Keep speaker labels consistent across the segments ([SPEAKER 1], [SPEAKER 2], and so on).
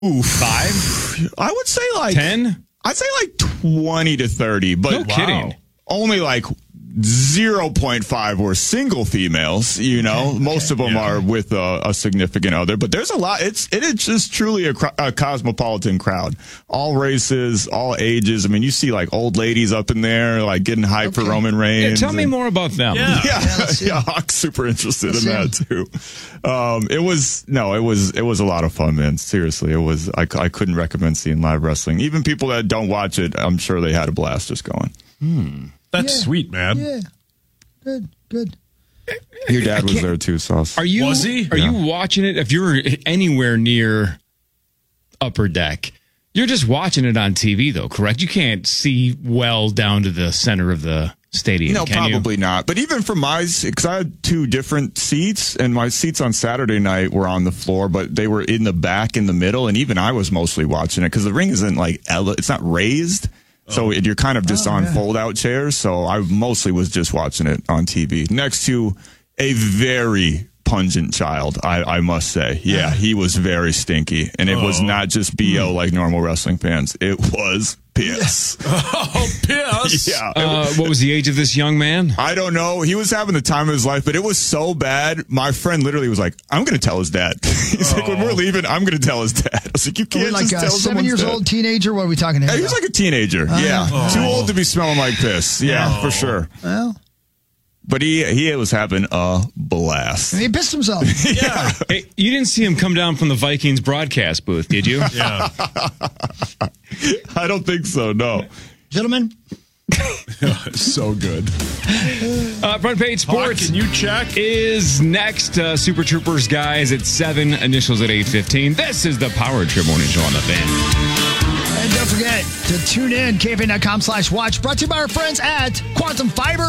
[SPEAKER 1] Ooh, 5? I would say like
[SPEAKER 2] 10?
[SPEAKER 1] I'd say like 20 to 30, but
[SPEAKER 2] no kidding.
[SPEAKER 1] Only like 0.5 were single females, most of them are with a significant other, but there's a lot. It is just truly a cosmopolitan crowd, all races, all ages. I mean, you see like old ladies up in there, like getting hyped for Roman Reigns.
[SPEAKER 2] Yeah, tell me more about them.
[SPEAKER 1] Yeah, Hawk's super interested in that too. It was a lot of fun, man. Seriously, it was. I couldn't recommend seeing live wrestling. Even people that don't watch it, I'm sure they had a blast just going.
[SPEAKER 3] That's sweet, man.
[SPEAKER 4] Yeah. Good.
[SPEAKER 1] Your dad was there too, Sauce.
[SPEAKER 2] Was he? Are you watching it? If you're anywhere near Upper Deck, you're just watching it on TV, though, correct? You can't see well down to the center of the stadium.
[SPEAKER 1] No, probably not. But even for because I had 2 different seats, and my seats on Saturday night were on the floor, but they were in the back, in the middle, and even I was mostly watching it because the ring isn't it's not raised. So you're kind of just on fold-out chairs. So I mostly was just watching it on TV next to a very pungent child, I must say. Yeah, he was very stinky. And it was not just BO like normal wrestling fans. It was piss.
[SPEAKER 3] Piss?
[SPEAKER 1] Yeah.
[SPEAKER 2] What was the age of this young man?
[SPEAKER 1] I don't know. He was having the time of his life, but it was so bad. My friend literally was like, I'm going to tell his dad. He's like, when we're leaving, I'm going to tell his dad. I was like, you can't just tell someone's
[SPEAKER 4] 7 years old teenager? What are we talking here?
[SPEAKER 1] He was like a teenager. Too old to be smelling like piss. Yeah, for sure.
[SPEAKER 4] Well.
[SPEAKER 1] But he was having a blast.
[SPEAKER 4] And he pissed himself.
[SPEAKER 1] Yeah.
[SPEAKER 2] Hey, you didn't see him come down from the Vikings broadcast booth, did you?
[SPEAKER 3] Yeah.
[SPEAKER 1] I don't think so, no.
[SPEAKER 4] Gentlemen.
[SPEAKER 3] So good.
[SPEAKER 2] Front Page Sports.
[SPEAKER 3] Hawk, can you check?
[SPEAKER 2] Is next. Super Troopers, guys, at 7, initials at 8:15. This is the Power Trip Morning Show on the Fan.
[SPEAKER 4] And don't forget to tune in, KFAN.com/watch. Brought to you by our friends at Quantum Fiber.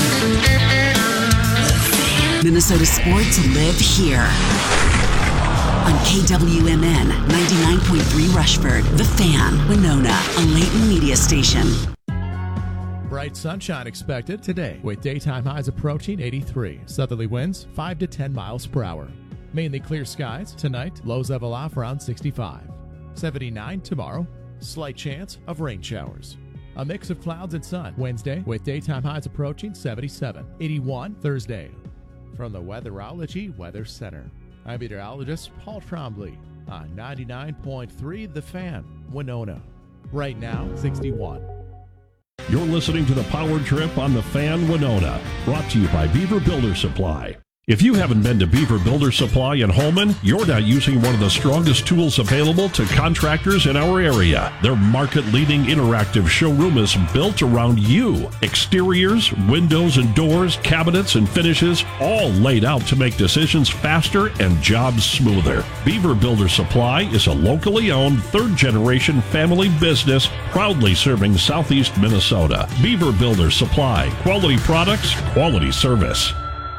[SPEAKER 5] Minnesota sports live here. On KWMN 99.3 Rushford, The Fan, Winona, a Layton media station.
[SPEAKER 6] Bright sunshine expected today with daytime highs approaching 83. Southerly winds 5 to 10 miles per hour. Mainly clear skies tonight. Lows level off around 65. 79 tomorrow. Slight chance of rain showers. A mix of clouds and sun Wednesday with daytime highs approaching 77. 81 Thursday. From the Weatherology Weather Center, I'm meteorologist Paul Trombley on 99.3 The Fan, Winona. Right now, 61.
[SPEAKER 7] You're listening to the Power Trip on the Fan Winona, brought to you by Beaver Builder Supply. If you haven't been to Beaver Builder Supply in Holman, you're not using one of the strongest tools available to contractors in our area. Their market-leading interactive showroom is built around you. Exteriors, windows and doors, cabinets and finishes, all laid out to make decisions faster and jobs smoother. Beaver Builder Supply is a locally owned third-generation family business proudly serving southeast Minnesota. Beaver Builder Supply. Quality products, quality service.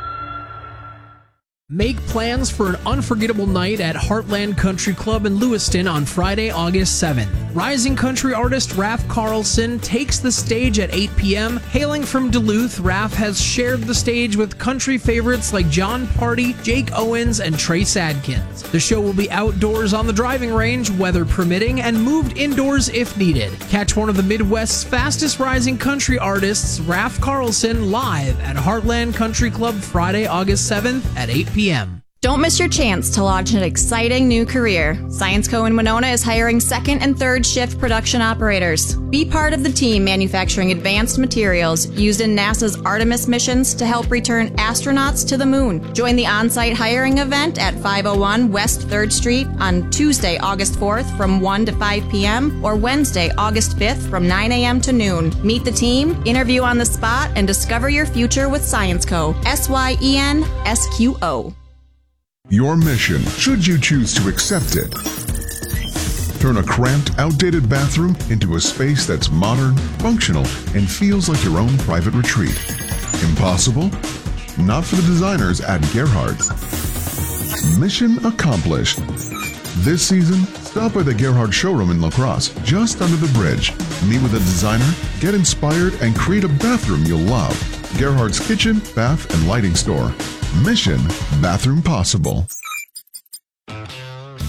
[SPEAKER 8] Make plans for an unforgettable night at Heartland Country Club in Lewiston on Friday, August 7th. Rising country artist Raph Carlson takes the stage at 8 p.m. Hailing from Duluth, Raph has shared the stage with country favorites like John Party, Jake Owens, and Trace Adkins. The show will be outdoors on the driving range, weather permitting, and moved indoors if needed. Catch one of the Midwest's fastest rising country artists, Raph Carlson, live at Heartland Country Club Friday, August 7th at 8 p.m.
[SPEAKER 9] Don't miss your chance to launch an exciting new career. Science Co. in Winona is hiring second and third shift production operators. Be part of the team manufacturing advanced materials used in NASA's Artemis missions to help return astronauts to the moon. Join the on-site hiring event at 501 West 3rd Street on Tuesday, August 4th from 1 to 5 p.m. or Wednesday, August 5th from 9 a.m. to noon. Meet the team, interview on the spot, and discover your future with Science Co. SYENSQO.
[SPEAKER 10] Your mission, should you choose to accept it. Turn a cramped, outdated bathroom into a space that's modern, functional, and feels like your own private retreat. Impossible? Not for the designers at Gerhardt's. Mission accomplished. This season, stop by the Gerhardt showroom in La Crosse, just under the bridge. Meet with a designer, get inspired, and create a bathroom you'll love. Gerhardt's Kitchen, Bath, and Lighting Store. Mission Bathroom Possible.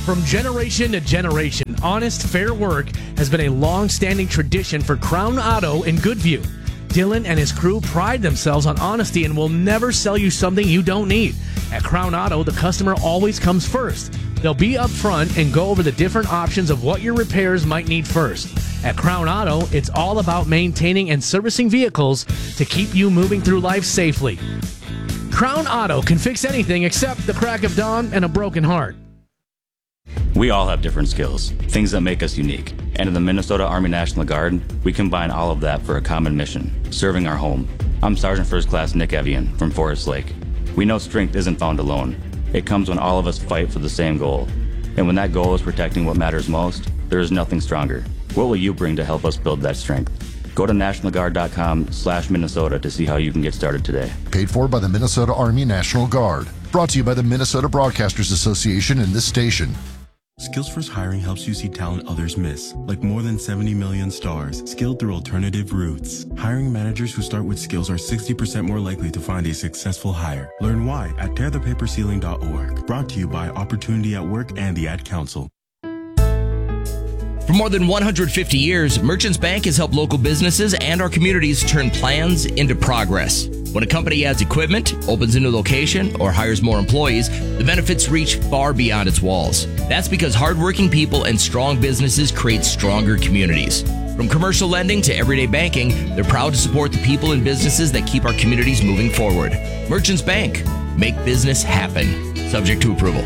[SPEAKER 11] From generation to generation, honest, fair work has been a long-standing tradition for Crown Auto in Goodview. Dylan and his crew pride themselves on honesty and will never sell you something you don't need. At Crown Auto, the customer always comes first. They'll be upfront and go over the different options of what your repairs might need first. At Crown Auto, it's all about maintaining and servicing vehicles to keep you moving through life safely. Crown Auto can fix anything except the crack of dawn and a broken heart.
[SPEAKER 12] We all have different skills, things that make us unique. And in the Minnesota Army National Guard, we combine all of that for a common mission, serving our home. I'm Sergeant First Class Nick Evian from Forest Lake. We know strength isn't found alone. It comes when all of us fight for the same goal. And when that goal is protecting what matters most, there is nothing stronger. What will you bring to help us build that strength? Go to nationalguard.com/Minnesota to see how you can get started today.
[SPEAKER 13] Paid for by the Minnesota Army National Guard. Brought to you by the Minnesota Broadcasters Association and this station.
[SPEAKER 14] SkillsFirst Hiring helps you see talent others miss, like more than 70 million stars, skilled through alternative routes. Hiring managers who start with skills are 60% more likely to find a successful hire. Learn why at tearthepaperceiling.org. Brought to you by Opportunity at Work and the Ad Council.
[SPEAKER 15] For more than 150 years, Merchants Bank has helped local businesses and our communities turn plans into progress. When a company adds equipment, opens a new location, or hires more employees, the benefits reach far beyond its walls. That's because hardworking people and strong businesses create stronger communities. From commercial lending to everyday banking, they're proud to support the people and businesses that keep our communities moving forward. Merchants Bank. Make business happen. Subject to approval.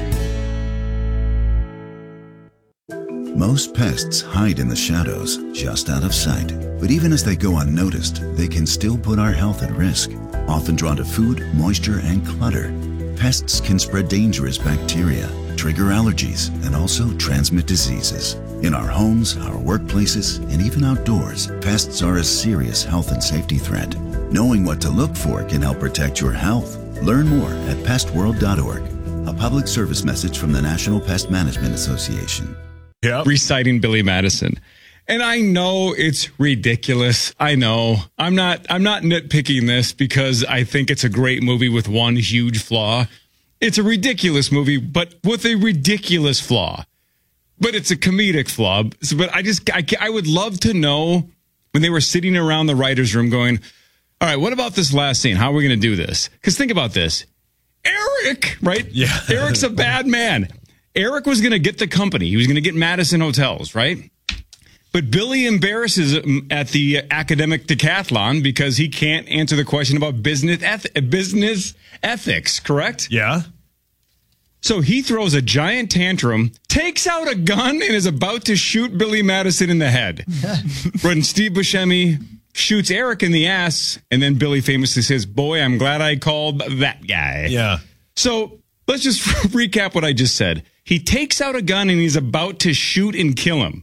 [SPEAKER 16] Most pests hide in the shadows, just out of sight. But even as they go unnoticed, they can still put our health at risk. Often drawn to food, moisture, and clutter, pests can spread dangerous bacteria, trigger allergies, and also transmit diseases. In our homes, our workplaces, and even outdoors, pests are a serious health and safety threat. Knowing what to look for can help protect your health. Learn more at pestworld.org. A public service message from the National Pest Management Association.
[SPEAKER 2] Reciting Billy Madison. And I know it's ridiculous. I know. I'm not nitpicking this because I think it's a great movie with one huge flaw. It's a ridiculous movie, but with a ridiculous flaw. But it's a comedic flaw. But I would love to know when they were sitting around the writer's room going, all right, what about this last scene? How are we going to do this? Because think about this. Eric, right? Yeah. Eric's a bad man. Eric was going to get the company. He was going to get Madison Hotels, right? But Billy embarrasses him at the academic decathlon because he can't answer the question about business ethics, correct?
[SPEAKER 3] Yeah.
[SPEAKER 2] So he throws a giant tantrum, takes out a gun, and is about to shoot Billy Madison in the head. When Steve Buscemi shoots Eric in the ass, and then Billy famously says, "Boy, I'm glad I called that guy."
[SPEAKER 3] Yeah.
[SPEAKER 2] So let's just recap what I just said. He takes out a gun and he's about to shoot and kill him.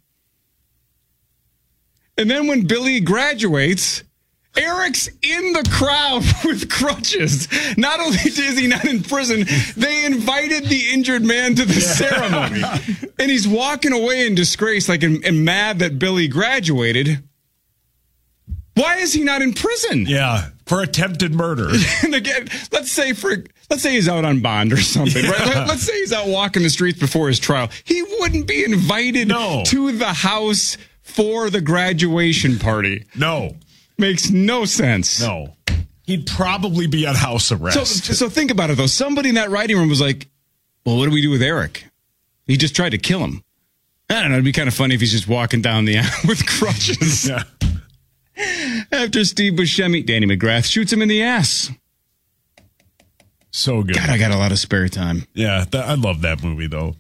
[SPEAKER 2] And then when Billy graduates, Eric's in the crowd with crutches. Not only is he not in prison, they invited the injured man to the ceremony. And he's walking away in disgrace, like, and mad that Billy graduated. Why is he not in prison?
[SPEAKER 3] Yeah, for attempted murder.
[SPEAKER 2] And again, let's say he's out on bond or something, right? Let's say he's out walking the streets before his trial. He wouldn't be invited to the house for the graduation party.
[SPEAKER 3] No.
[SPEAKER 2] Makes no sense.
[SPEAKER 3] No. He'd probably be on house arrest.
[SPEAKER 2] So think about it, though. Somebody in that writing room was like, well, what do we do with Eric? He just tried to kill him. I don't know. It'd be kind of funny if he's just walking down the aisle with crutches.
[SPEAKER 3] Yeah.
[SPEAKER 2] After Steve Buscemi, Danny McGrath shoots him in the ass.
[SPEAKER 3] So good.
[SPEAKER 2] God, I got a lot of spare time.
[SPEAKER 3] Yeah, I love that movie, though.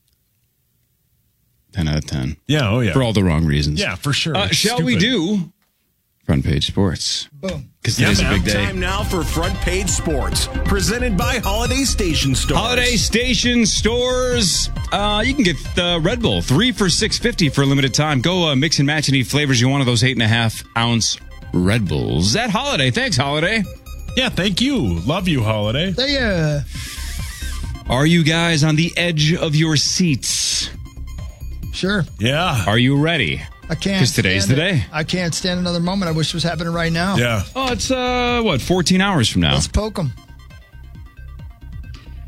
[SPEAKER 2] 10 out of 10.
[SPEAKER 3] Yeah, oh yeah.
[SPEAKER 2] For all the wrong reasons.
[SPEAKER 3] Yeah, for sure.
[SPEAKER 2] Shall we do Front Page Sports?
[SPEAKER 4] Boom.
[SPEAKER 2] Because today's a big day.
[SPEAKER 17] Time now for Front Page Sports, presented by Holiday Station Stores.
[SPEAKER 2] Holiday Station Stores. You can get Red Bull 3 for $6.50 for a limited time. Go mix and match any flavors you want of those 8.5 ounce Red Bulls at Holiday. Thanks, Holiday.
[SPEAKER 3] Yeah, thank you. Love you, Holiday.
[SPEAKER 4] Yeah.
[SPEAKER 2] Are you guys on the edge of your seats?
[SPEAKER 4] Sure.
[SPEAKER 3] Yeah.
[SPEAKER 2] Are you ready?
[SPEAKER 4] I can't.
[SPEAKER 2] Because today's the day.
[SPEAKER 4] I can't stand another moment. I wish it was happening right now.
[SPEAKER 3] Yeah.
[SPEAKER 2] Oh, it's 14 hours from now.
[SPEAKER 4] Let's poke them.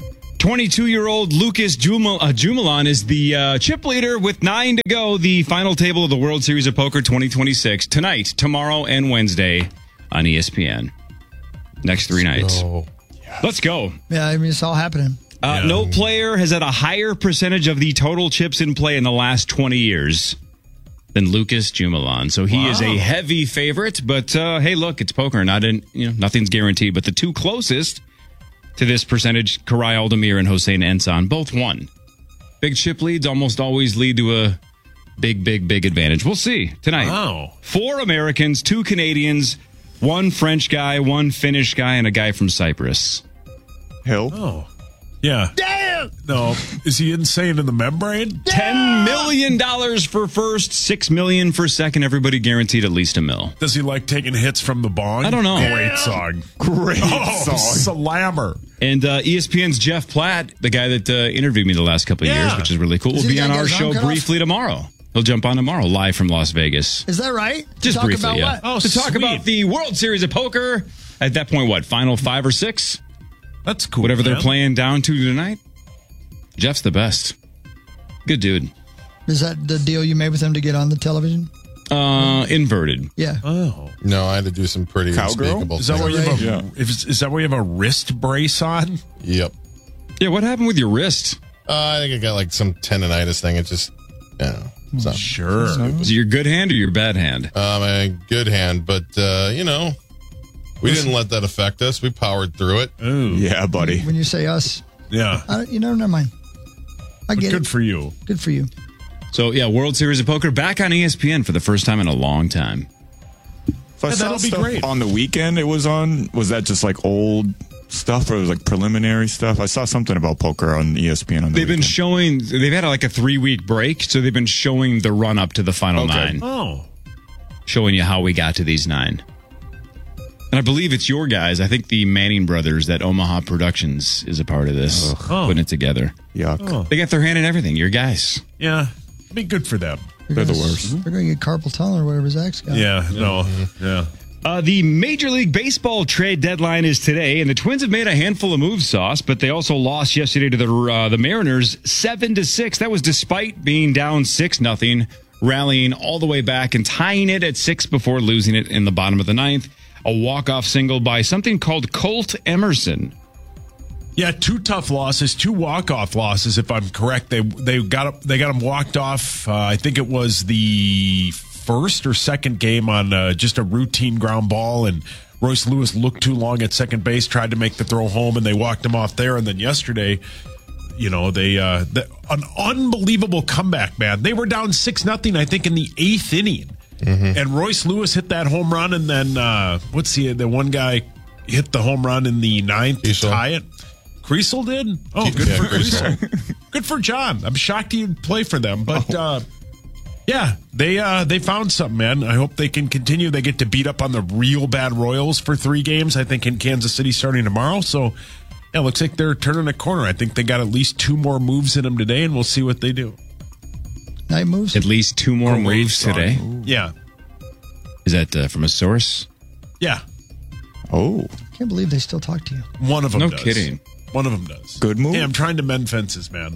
[SPEAKER 2] 22-year-old Lucas Jumelon is the chip leader with 9 to go. The final table of the World Series of Poker 2026 tonight, tomorrow, and Wednesday on ESPN. Next 3 nights. Let's go.
[SPEAKER 4] Yeah, I mean, it's all happening.
[SPEAKER 2] No player has had a higher percentage of the total chips in play in the last 20 years than Lucas Jumelon. So he is a heavy favorite, but hey, look, it's poker. Nothing's guaranteed, but the two closest to this percentage, Karai Aldemir and Hossein Ensan, both won. Big chip leads almost always lead to a big advantage. We'll see tonight.
[SPEAKER 3] Wow.
[SPEAKER 2] 4 Americans, 2 Canadians, 1 French guy, 1 Finnish guy, and a guy from Cyprus.
[SPEAKER 1] Hill?
[SPEAKER 3] Oh. Yeah.
[SPEAKER 4] Damn!
[SPEAKER 3] No. Is he insane in the membrane?
[SPEAKER 2] $10 million for first, $6 million for second. Everybody guaranteed at least $1 million.
[SPEAKER 3] Does he like taking hits from the bong?
[SPEAKER 2] I don't know.
[SPEAKER 3] Great song.
[SPEAKER 1] Song.
[SPEAKER 3] Slammer.
[SPEAKER 2] And ESPN's Jeff Platt, the guy that interviewed me the last couple of years, which is really cool, will be on our show briefly tomorrow. He'll jump on tomorrow, live from Las Vegas.
[SPEAKER 4] Is that right?
[SPEAKER 2] Just
[SPEAKER 4] talk
[SPEAKER 2] briefly,
[SPEAKER 4] about
[SPEAKER 2] yeah.
[SPEAKER 4] what?
[SPEAKER 3] Oh,
[SPEAKER 2] to talk about the World Series of Poker. At that point, what, final 5 or 6?
[SPEAKER 3] That's cool.
[SPEAKER 2] Whatever they're playing down to tonight. Jeff's the best. Good dude.
[SPEAKER 4] Is that the deal you made with him to get on the television?
[SPEAKER 2] Inverted.
[SPEAKER 4] Yeah.
[SPEAKER 3] Oh.
[SPEAKER 18] No, I had to do some pretty unspeakable
[SPEAKER 3] Is that why
[SPEAKER 18] things.
[SPEAKER 3] you have is that why you have a wrist brace on?
[SPEAKER 18] Yep.
[SPEAKER 2] Yeah, what happened with your wrist?
[SPEAKER 18] I think I got like some tendonitis thing. It just, it's not
[SPEAKER 3] sure.
[SPEAKER 2] Is it your good hand or your bad hand?
[SPEAKER 18] My good hand, but we didn't let that affect us. We powered through it.
[SPEAKER 3] Ooh.
[SPEAKER 1] Yeah, buddy.
[SPEAKER 4] When you say us,
[SPEAKER 3] yeah,
[SPEAKER 4] never mind. I get it.
[SPEAKER 3] Good for you.
[SPEAKER 4] Good for you.
[SPEAKER 2] So yeah, World Series of Poker back on ESPN for the first time in a long time.
[SPEAKER 1] So I saw
[SPEAKER 3] that'll be
[SPEAKER 1] stuff
[SPEAKER 3] great.
[SPEAKER 1] on the weekend it was on. Was that just like old stuff or it was like preliminary stuff? I saw something about poker on ESPN on the
[SPEAKER 2] They've been showing, they've had like a 3-week break, so they've been showing the run up to the final 9.
[SPEAKER 3] Oh.
[SPEAKER 2] Showing you how we got to these 9. And I believe it's your guys. I think the Manning brothers, that Omaha Productions is a part of this, putting it together.
[SPEAKER 1] Yuck.
[SPEAKER 3] Oh.
[SPEAKER 2] They got their hand in everything. Your guys.
[SPEAKER 3] Yeah. Be good for them.
[SPEAKER 1] They're the worst.
[SPEAKER 4] They're going to get carpal tunnel or whatever Zach's got.
[SPEAKER 3] Yeah. No. Yeah.
[SPEAKER 2] The Major League Baseball trade deadline is today, and the Twins have made a handful of moves, Sauce, but they also lost yesterday to the Mariners 7-6. That was despite being down 6-0, rallying all the way back and tying it at 6 before losing it in the bottom of the 9th. A walk-off single by something called Colt Emerson.
[SPEAKER 3] Yeah, 2 tough losses, 2 walk-off losses, if I'm correct. They got them walked off. I think it was the first or second game on just a routine ground ball, and Royce Lewis looked too long at second base, tried to make the throw home, and they walked him off there. And then yesterday, they an unbelievable comeback, man. They were down 6-0, I think, in the 8th inning. Mm-hmm. And Royce Lewis hit that home run, and then the one guy hit the home run in the 9th to tie it. Creasel did? Oh, good for Creasel. Good for John. I'm shocked he'd play for them, but they found something, man. I hope they can continue. They get to beat up on the real bad Royals for 3 games, I think, in Kansas City starting tomorrow. So, yeah, looks like they're turning a corner. I think they got at least 2 more moves in them today, and we'll see what they do.
[SPEAKER 4] Night moves?
[SPEAKER 2] At least 2 more moves today?
[SPEAKER 3] Ooh. Yeah.
[SPEAKER 2] Is that from a source?
[SPEAKER 3] Yeah.
[SPEAKER 1] Oh.
[SPEAKER 4] I can't believe they still talk to you.
[SPEAKER 3] One of them does.
[SPEAKER 2] No kidding.
[SPEAKER 3] One of them does.
[SPEAKER 1] Good move?
[SPEAKER 3] Yeah, I'm trying to mend fences, man.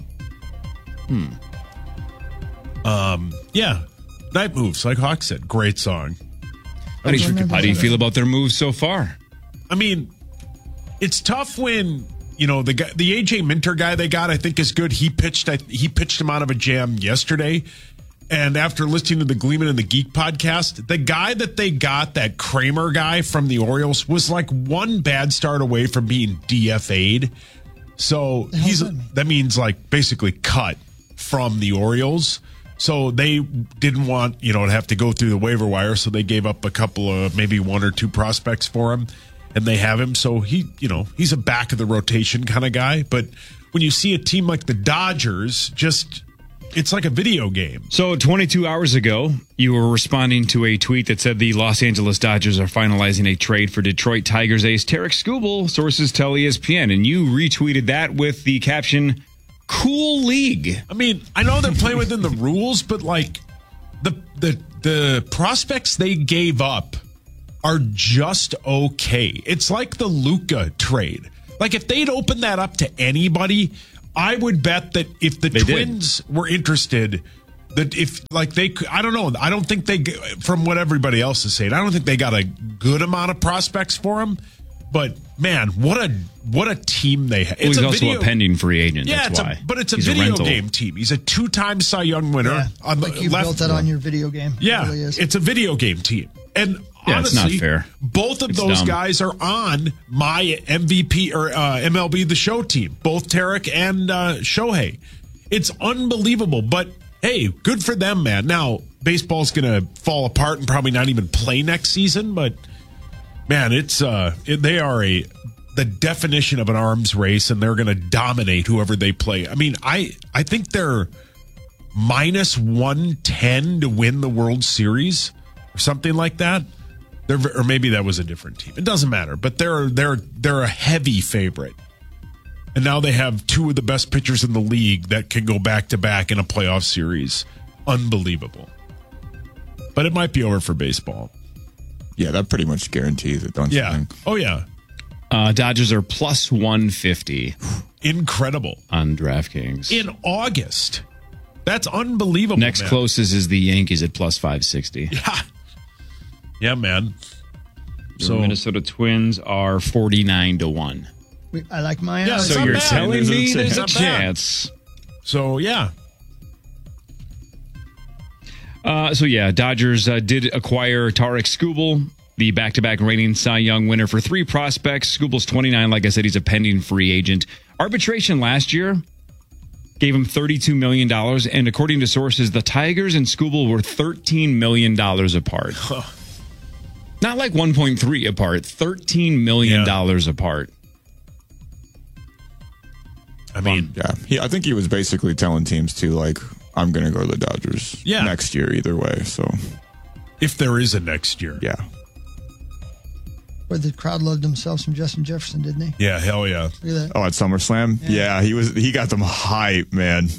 [SPEAKER 3] Yeah. Night moves, like Hawk said. Great song.
[SPEAKER 2] How do you feel about their moves so far?
[SPEAKER 3] I mean, it's tough when, the AJ Minter guy they got, I think, is good. He pitched him out of a jam yesterday. And after listening to the Gleeman and the Geek podcast, the guy that they got, that Kramer guy from the Orioles, was like one bad start away from being DFA'd. So that means like basically cut from the Orioles. So they didn't want, to have to go through the waiver wire. So they gave up a couple of maybe 1 or 2 prospects for him, and they have him. So he's a back of the rotation kind of guy. But when you see a team like the Dodgers, it's like a video game.
[SPEAKER 2] So 22 hours ago, you were responding to a tweet that said the Los Angeles Dodgers are finalizing a trade for Detroit Tigers ace Tarek Skubal, sources tell ESPN, and you retweeted that with the caption, "Cool league."
[SPEAKER 3] I mean, I know they're playing within the rules, but like the prospects they gave up are just okay. It's like the Luka trade. Like if they'd opened that up to anybody, I would bet that if the Twins were interested, that if like they, I don't know, I don't think they, from what everybody else is saying, I don't think they got a good amount of prospects for him. But man, what a team they have.
[SPEAKER 2] Well, he's also a pending free agent.
[SPEAKER 3] Yeah,
[SPEAKER 2] that's why.
[SPEAKER 3] But it's a video game team. He's a 2-time Cy Young winner.
[SPEAKER 4] Yeah,
[SPEAKER 3] on the
[SPEAKER 4] like you
[SPEAKER 3] left.
[SPEAKER 4] built that on your video game.
[SPEAKER 3] Yeah,
[SPEAKER 4] It really is.
[SPEAKER 3] it's a video game team. And
[SPEAKER 2] Yeah,
[SPEAKER 3] honestly,
[SPEAKER 2] it's not fair.
[SPEAKER 3] both of
[SPEAKER 2] It's
[SPEAKER 3] those
[SPEAKER 2] dumb.
[SPEAKER 3] guys are on my MVP or MLB The Show team. Both Tarek and Shohei. It's unbelievable. But hey, good for them, man. Now, baseball's going to fall apart and probably not even play next season. But man, they are the definition of an arms race, and they're going to dominate whoever they play. I mean, I think they're minus 110 to win the World Series or something like that. Or maybe that was a different team. It doesn't matter, but they're a heavy favorite. And now they have two of the best pitchers in the league that can go back to back in a playoff series. Unbelievable. But it might be over for baseball.
[SPEAKER 1] Yeah, that pretty much guarantees it, don't you think?
[SPEAKER 3] Oh, yeah.
[SPEAKER 2] Dodgers are plus 150.
[SPEAKER 3] Incredible.
[SPEAKER 2] On DraftKings.
[SPEAKER 3] In August. That's unbelievable.
[SPEAKER 2] Next
[SPEAKER 3] man.
[SPEAKER 2] closest is the Yankees at plus 560.
[SPEAKER 3] Yeah, man.
[SPEAKER 2] So Minnesota Twins are 49 to 1.
[SPEAKER 4] I like my
[SPEAKER 3] Yeah,
[SPEAKER 4] odds.
[SPEAKER 2] So you're telling me there's a
[SPEAKER 3] Not bad.
[SPEAKER 2] chance.
[SPEAKER 3] So, yeah.
[SPEAKER 2] Dodgers did acquire Tarek Skubal, the back-to-back reigning Cy Young winner, for 3 prospects. Skubal's 29. Like I said, he's a pending free agent. Arbitration last year gave him $32 million. And according to sources, the Tigers and Skubal were $13 million apart. Not like 1.3 apart, $13 million apart.
[SPEAKER 3] I mean,
[SPEAKER 1] yeah, I think he was basically telling teams too, like, I'm going to go to the Dodgers next year either way. So,
[SPEAKER 3] if there is a next year,
[SPEAKER 1] yeah.
[SPEAKER 4] Where the crowd loved themselves from Justin Jefferson, didn't they?
[SPEAKER 3] Yeah, hell yeah.
[SPEAKER 4] Look at that.
[SPEAKER 1] Oh, at SummerSlam, yeah, he got them hype, man.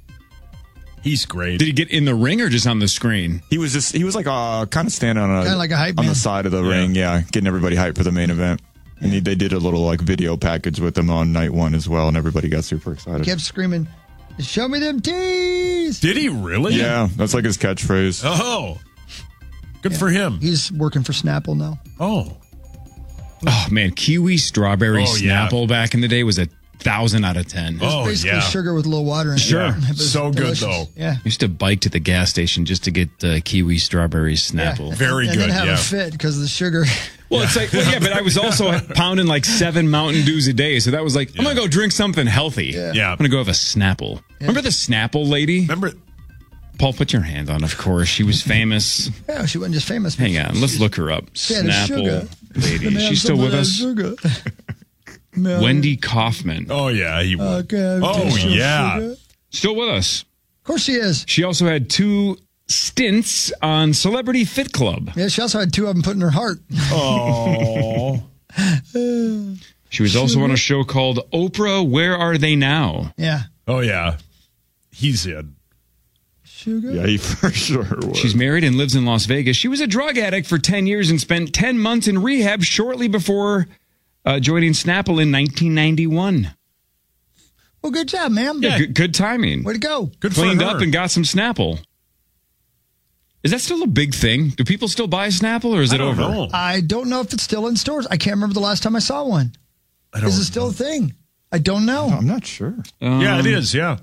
[SPEAKER 3] He's great.
[SPEAKER 2] Did he get in the ring or just on the screen?
[SPEAKER 1] He was like kind of standing on
[SPEAKER 4] Kinda like a hype
[SPEAKER 1] on
[SPEAKER 4] man.
[SPEAKER 1] the side of the ring, getting everybody hyped for the main event. And they did a little like video package with them on night 1 as well, and everybody got super excited.
[SPEAKER 4] He kept screaming, "Show me them tees!"
[SPEAKER 3] Did he really?
[SPEAKER 1] Yeah, that's like his catchphrase.
[SPEAKER 3] Oh, good for him.
[SPEAKER 4] He's working for Snapple now.
[SPEAKER 3] Oh
[SPEAKER 2] man, kiwi strawberry
[SPEAKER 3] yeah.
[SPEAKER 2] Snapple back in the day was 1,000 out of 10.
[SPEAKER 3] Oh,
[SPEAKER 4] Basically
[SPEAKER 3] yeah.
[SPEAKER 4] sugar with a little water in it.
[SPEAKER 2] Sure.
[SPEAKER 4] Yeah. It was
[SPEAKER 3] So good,
[SPEAKER 4] delicious.
[SPEAKER 3] though.
[SPEAKER 4] Yeah.
[SPEAKER 2] Used to bike to the gas station just to get the kiwi strawberry Snapple.
[SPEAKER 4] Yeah.
[SPEAKER 3] Very
[SPEAKER 4] and
[SPEAKER 3] good,
[SPEAKER 4] then have
[SPEAKER 3] yeah.
[SPEAKER 4] a fit because of the sugar.
[SPEAKER 2] Well, it's like, but I was also pounding like 7 Mountain Dews a day. So that was like, I'm going to go drink something healthy.
[SPEAKER 4] Yeah.
[SPEAKER 2] I'm going to go have a Snapple. Remember the Snapple lady?
[SPEAKER 3] Remember?
[SPEAKER 2] Paul, put your hand on, of course. She was famous.
[SPEAKER 4] Yeah, she wasn't just famous.
[SPEAKER 2] Hang on. Let's look her up.
[SPEAKER 4] She had a sugar.
[SPEAKER 2] Snapple lady. She's still with us?
[SPEAKER 4] Sugar.
[SPEAKER 2] Wendy Kaufman.
[SPEAKER 3] Oh, yeah. He would.
[SPEAKER 4] Okay,
[SPEAKER 3] Oh, yeah.
[SPEAKER 4] Sugar.
[SPEAKER 2] Still with us.
[SPEAKER 4] Of course she is.
[SPEAKER 2] She also had 2 stints on Celebrity Fit Club.
[SPEAKER 4] Yeah, she also had 2 of them put in her heart.
[SPEAKER 3] Oh.
[SPEAKER 2] She was also on a show called Oprah, Where Are They Now?
[SPEAKER 4] Yeah.
[SPEAKER 3] Oh, yeah. He's in.
[SPEAKER 4] Sugar.
[SPEAKER 1] Yeah, he for sure was.
[SPEAKER 2] She's married and lives in Las Vegas. She was a drug addict for 10 years and spent 10 months in rehab shortly before joining Snapple in 1991.
[SPEAKER 4] Well, good job, ma'am.
[SPEAKER 2] Yeah, good timing.
[SPEAKER 4] Way to go.
[SPEAKER 3] Good
[SPEAKER 2] Cleaned
[SPEAKER 3] for her.
[SPEAKER 2] up and got some Snapple. Is that still a big thing? Do people still buy Snapple or is it over?
[SPEAKER 3] know.
[SPEAKER 4] I don't know if it's still in stores. I can't remember the last time I saw one. Is it still a thing? I don't know.
[SPEAKER 1] I'm not sure.
[SPEAKER 3] Yeah, it is. Yeah.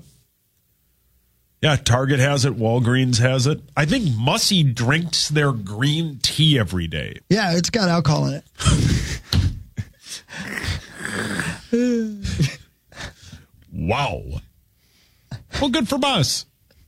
[SPEAKER 3] Yeah, Target has it. Walgreens has it. I think Mussy drinks their green tea every day.
[SPEAKER 4] Yeah, it's got alcohol in it.
[SPEAKER 3] Wow. Well, good for us.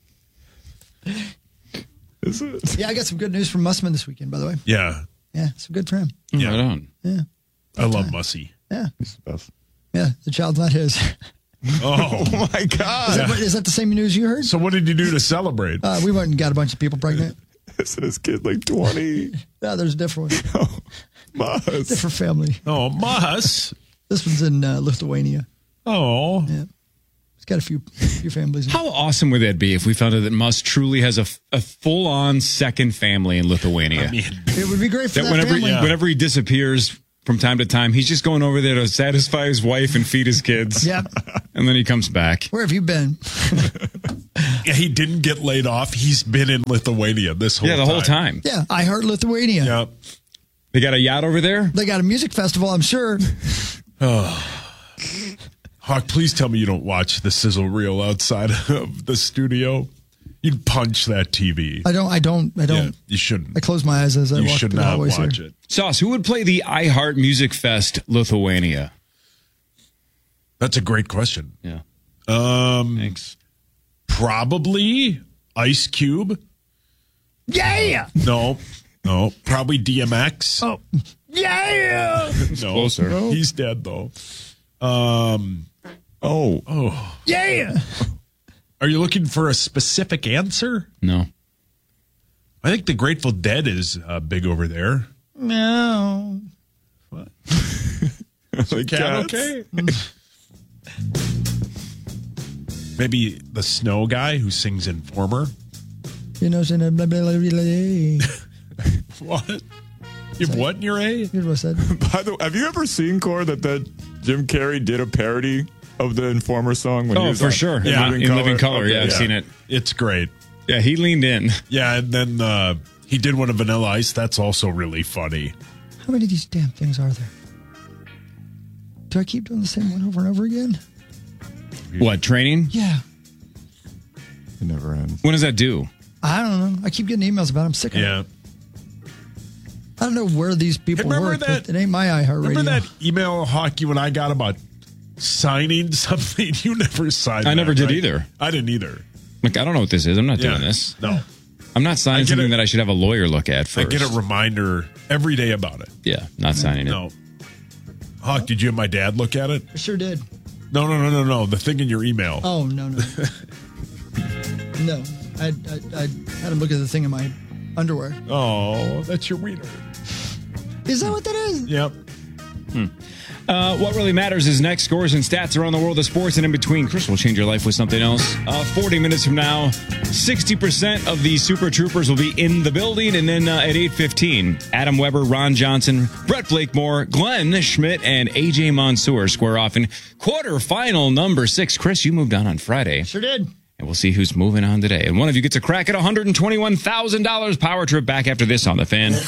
[SPEAKER 1] Is it?
[SPEAKER 4] Yeah, I got some good news from Mussman this weekend, by the way.
[SPEAKER 3] Yeah.
[SPEAKER 4] Yeah, some good for him.
[SPEAKER 3] Yeah.
[SPEAKER 2] Right on.
[SPEAKER 4] Yeah.
[SPEAKER 3] I love Mussy.
[SPEAKER 4] Yeah.
[SPEAKER 1] He's the best.
[SPEAKER 4] Yeah, the child's not his.
[SPEAKER 3] Oh,
[SPEAKER 1] Oh my God.
[SPEAKER 4] Is that the same news you heard?
[SPEAKER 3] So what did you do to celebrate?
[SPEAKER 4] We went and got a bunch of people pregnant.
[SPEAKER 1] Isn't his kid like 20?
[SPEAKER 4] Yeah, there's a different one.
[SPEAKER 1] Oh, Maz.
[SPEAKER 4] Different family.
[SPEAKER 3] Oh, Mas.
[SPEAKER 4] This one's in Lithuania.
[SPEAKER 3] Oh.
[SPEAKER 4] Yeah. It's got a few families.
[SPEAKER 2] How awesome would that be if we found out that Musk truly has a full-on second family in Lithuania?
[SPEAKER 3] I mean,
[SPEAKER 4] It would be great for
[SPEAKER 2] that
[SPEAKER 4] that
[SPEAKER 2] whenever
[SPEAKER 4] family.
[SPEAKER 2] whenever he disappears from time to time. He's just going over there to satisfy his wife and feed his kids.
[SPEAKER 4] Yep.
[SPEAKER 2] And then he comes back.
[SPEAKER 4] Where have you been?
[SPEAKER 3] Yeah, he didn't get laid off. He's been in Lithuania this whole time.
[SPEAKER 2] Yeah, the whole time.
[SPEAKER 4] Yeah, I Heart Lithuania.
[SPEAKER 3] Yep.
[SPEAKER 2] They got a yacht over there?
[SPEAKER 4] They got a music festival, I'm sure.
[SPEAKER 3] Hawk, please tell me you don't watch the sizzle reel outside of the studio. You'd punch that TV.
[SPEAKER 4] I don't.
[SPEAKER 3] Yeah, you shouldn't.
[SPEAKER 4] I close my eyes as I walk
[SPEAKER 3] should
[SPEAKER 4] through the
[SPEAKER 3] not
[SPEAKER 4] hallways
[SPEAKER 3] watch
[SPEAKER 4] here.
[SPEAKER 3] it.
[SPEAKER 2] Sauce, who would play the iHeart Music Fest Lithuania?
[SPEAKER 3] That's a great question.
[SPEAKER 2] Yeah.
[SPEAKER 3] Thanks. Probably Ice Cube.
[SPEAKER 4] Yeah.
[SPEAKER 3] No. Probably DMX.
[SPEAKER 4] Oh. Yeah.
[SPEAKER 3] No.
[SPEAKER 2] Closer.
[SPEAKER 3] No. He's dead though.
[SPEAKER 4] Yeah.
[SPEAKER 3] Are you looking for a specific answer?
[SPEAKER 2] No.
[SPEAKER 3] I think the Grateful Dead is big over there.
[SPEAKER 4] No.
[SPEAKER 3] What? Is the cat okay? Maybe the Snow guy who sings Informer.
[SPEAKER 4] You know, blah, blah, blah, blah, blah.
[SPEAKER 3] What? You have what in your A?
[SPEAKER 4] Here's what I said.
[SPEAKER 1] By the way, have you ever seen, Core, that Jim Carrey did a parody of the Informer song? When he was
[SPEAKER 2] for sure. In Living Color.
[SPEAKER 1] Okay,
[SPEAKER 2] I've seen it.
[SPEAKER 3] It's great.
[SPEAKER 2] Yeah, he leaned in.
[SPEAKER 3] Yeah, and then he did one of Vanilla Ice. That's also really funny.
[SPEAKER 4] How many of these damn things are there? Do I keep doing the same one over and over again?
[SPEAKER 2] What, training?
[SPEAKER 4] Yeah.
[SPEAKER 1] It never ends.
[SPEAKER 2] When does that do?
[SPEAKER 4] I don't know. I keep getting emails about it. I'm sick of it. I don't know where these people work, but it ain't my iHeart Radio.
[SPEAKER 3] Remember that email, Hawk, you and I got about signing something? You never signed
[SPEAKER 2] I never did
[SPEAKER 3] right?
[SPEAKER 2] either.
[SPEAKER 3] I didn't either.
[SPEAKER 2] Like, I don't know what this is. I'm not doing this.
[SPEAKER 3] No.
[SPEAKER 2] I'm not signing something that I should have a lawyer look at first.
[SPEAKER 3] I get a reminder every day about it.
[SPEAKER 2] Yeah, not signing it.
[SPEAKER 3] No. Hawk, did you have my dad look at it?
[SPEAKER 4] I sure did.
[SPEAKER 3] No. The thing in your email.
[SPEAKER 4] Oh, no. No. I had him look at the thing in my underwear.
[SPEAKER 3] Oh, that's your wiener.
[SPEAKER 4] Is that what that is?
[SPEAKER 3] Yep.
[SPEAKER 2] What really matters is next. Scores and stats around the world of sports and in between. Chris will change your life with something else. 40 minutes from now, 60% of the Super Troopers will be in the building. And then at 8:15, Adam Weber, Ron Johnson, Brett Blakemore, Glenn Schmidt, and AJ Mansour square off in quarterfinal number 6. Chris, you moved on Friday.
[SPEAKER 4] Sure did.
[SPEAKER 2] And we'll see who's moving on today. And one of you gets a crack at $121,000 power trip back after this on The Fan.
[SPEAKER 17] The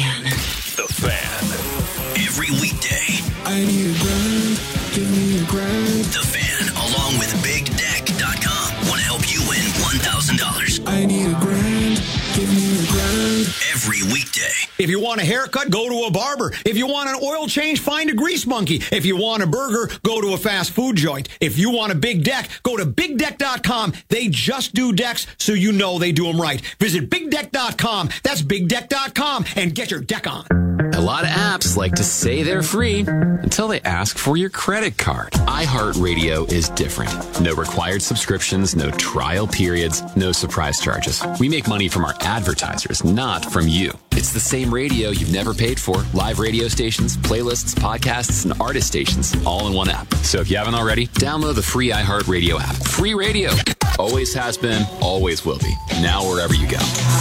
[SPEAKER 17] Fan. Every weekday.
[SPEAKER 19] I need a grand. Give me a grand.
[SPEAKER 17] The Fan, along with BigDeck.com, want to help you win $1,000.
[SPEAKER 19] I need a grand. Give me a grand.
[SPEAKER 17] Every weekday.
[SPEAKER 20] If you want a haircut, go to a barber. If you want an oil change, find a grease monkey. If you want a burger, go to a fast food joint. If you want a big deck, go to BigDeck.com. They just do decks, so you know they do them right. Visit BigDeck.com. That's BigDeck.com, and get your deck on.
[SPEAKER 21] A lot of apps like to say they're free until they ask for your credit card. iHeartRadio is different. No required subscriptions, no trial periods, no surprise charges. We make money from our advertisers, not from you. It's the same radio you've never paid for. Live radio stations, playlists, podcasts, and artist stations all in one app. So if you haven't already, download the free iHeartRadio app. Free radio. Always has been, always will be. Now wherever you go.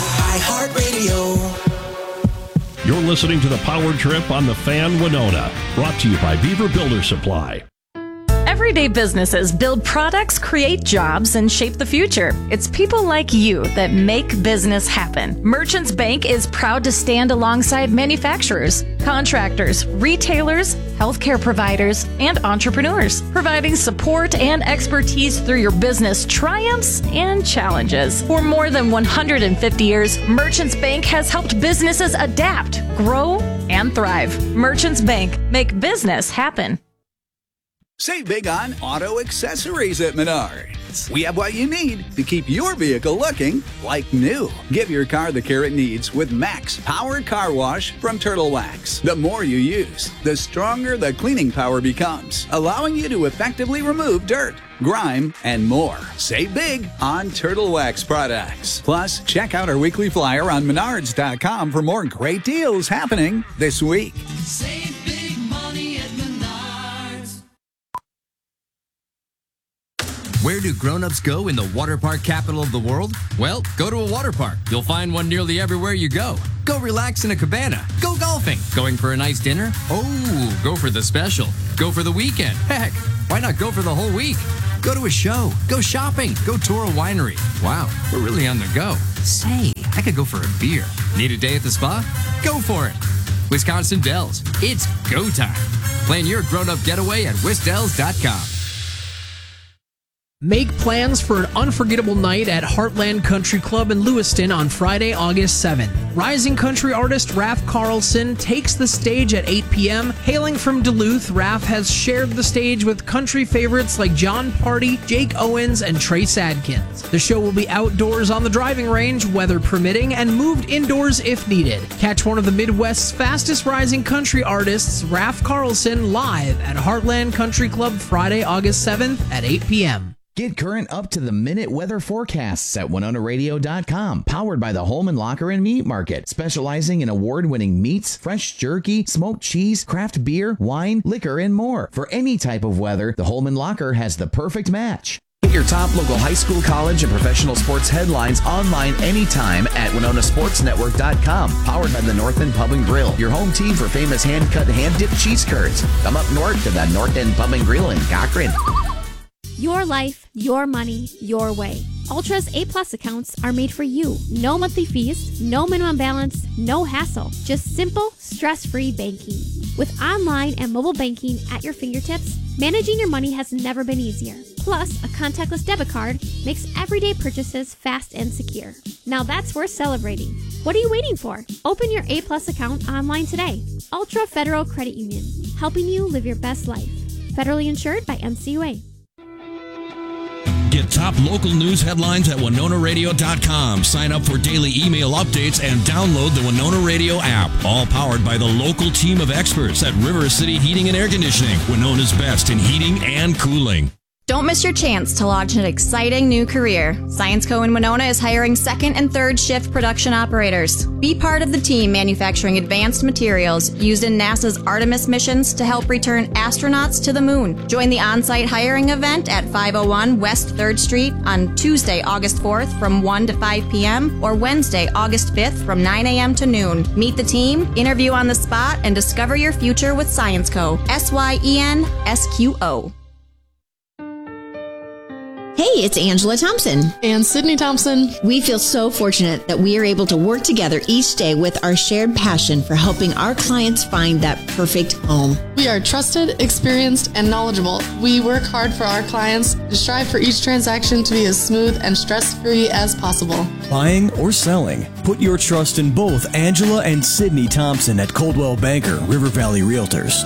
[SPEAKER 19] iHeartRadio.
[SPEAKER 7] You're listening to the Power Trip on the Fan Winona, brought to you by Beaver Builder Supply.
[SPEAKER 22] Everyday businesses build products, create jobs, and shape the future. It's people like you that make business happen. Merchants Bank is proud to stand alongside manufacturers, contractors, retailers, healthcare providers, and entrepreneurs, providing support and expertise through your business triumphs and challenges. For more than 150 years, Merchants Bank has helped businesses adapt, grow, and thrive. Merchants Bank, make business happen.
[SPEAKER 23] Save big on auto accessories at Menards. We have what you need to keep your vehicle looking like new. Give your car the care it needs with Max Powered Car Wash from Turtle Wax. The more you use, the stronger the cleaning power becomes, allowing you to effectively remove dirt, grime, and more. Save big on Turtle Wax products. Plus, check out our weekly flyer on Menards.com for more great deals happening this week.
[SPEAKER 19] Save big money at Menards.
[SPEAKER 24] Where
[SPEAKER 5] do grown-ups go in the water park capital of the world? Well, go to a water park. You'll find one nearly everywhere you go. Go relax in a cabana. Go golfing. Going for a nice dinner? Oh, go for the special. Go for the weekend. Heck, why not go for the whole week? Go to a show. Go shopping. Go tour a winery. Wow, we're really on the go. Say, I could go for a beer. Need a day at the spa? Go for it. Wisconsin Dells. It's go time. Plan your grown-up getaway at wisdells.com.
[SPEAKER 11] Make plans for an unforgettable night at Heartland Country Club in Lewiston on Friday, August 7th. Rising country artist Raph Carlson takes the stage at 8 p.m. Hailing from Duluth, Raph has shared the stage with country favorites like John Party, Jake Owens, and Trace Adkins. The show will be outdoors on the driving range, weather permitting, and moved indoors if needed. Catch one of the Midwest's fastest rising country artists, Raph Carlson, live at Heartland Country Club Friday, August 7th at 8 p.m.
[SPEAKER 6] Get current up-to-the-minute weather forecasts at WinonaRadio.com. Powered by the Holman Locker and Meat Market, specializing in award-winning meats, fresh jerky, smoked cheese, craft beer, wine, liquor, and more. For any type of weather, the Holman Locker has the perfect match. Get your top local high school, college, and professional sports headlines online anytime at WinonaSportsNetwork.com. Powered by the North End Pub and Grill, your home team for famous hand-cut, hand-dipped cheese curds. Come up north to the North End Pub and Grill in Cochrane.
[SPEAKER 8] Your life, your money, your way. Ultra's A-Plus accounts are made for you. No monthly fees, no minimum balance, no hassle. Just simple, stress-free banking. With online and mobile banking at your fingertips, managing your money has never been easier. Plus, a contactless debit card makes everyday purchases fast and secure. Now that's worth celebrating. What are you waiting for? Open your A-Plus account online today. Ultra Federal Credit Union, helping you live your best life. Federally insured by NCUA.
[SPEAKER 7] Get top local news headlines at WinonaRadio.com. Sign up for daily email updates and download the Winona Radio app. All powered by the local team of experts at River City Heating and Air Conditioning. Winona's best in heating and cooling.
[SPEAKER 9] Don't miss your chance to launch an exciting new career. Science Co. in Winona is hiring second and third shift production operators. Be part of the team manufacturing advanced materials used in NASA's Artemis missions to help return astronauts to the moon. Join the on-site hiring event at 501 West 3rd Street on Tuesday, August 4th from 1 to 5 p.m. or Wednesday, August 5th from 9 a.m. to noon. Meet the team, interview on the spot, and discover your future with Science Co. SYENSQO.
[SPEAKER 24] Hey, it's Angela Thompson.
[SPEAKER 25] And Sydney Thompson.
[SPEAKER 24] We feel so fortunate that we are able to work together each day with our shared passion for helping our clients find that perfect home.
[SPEAKER 25] We are trusted, experienced, and knowledgeable. We work hard for our clients and strive for each transaction to be as smooth and stress-free as possible.
[SPEAKER 26] Buying or selling, put your trust in both Angela and Sydney Thompson at Coldwell Banker, River Valley Realtors.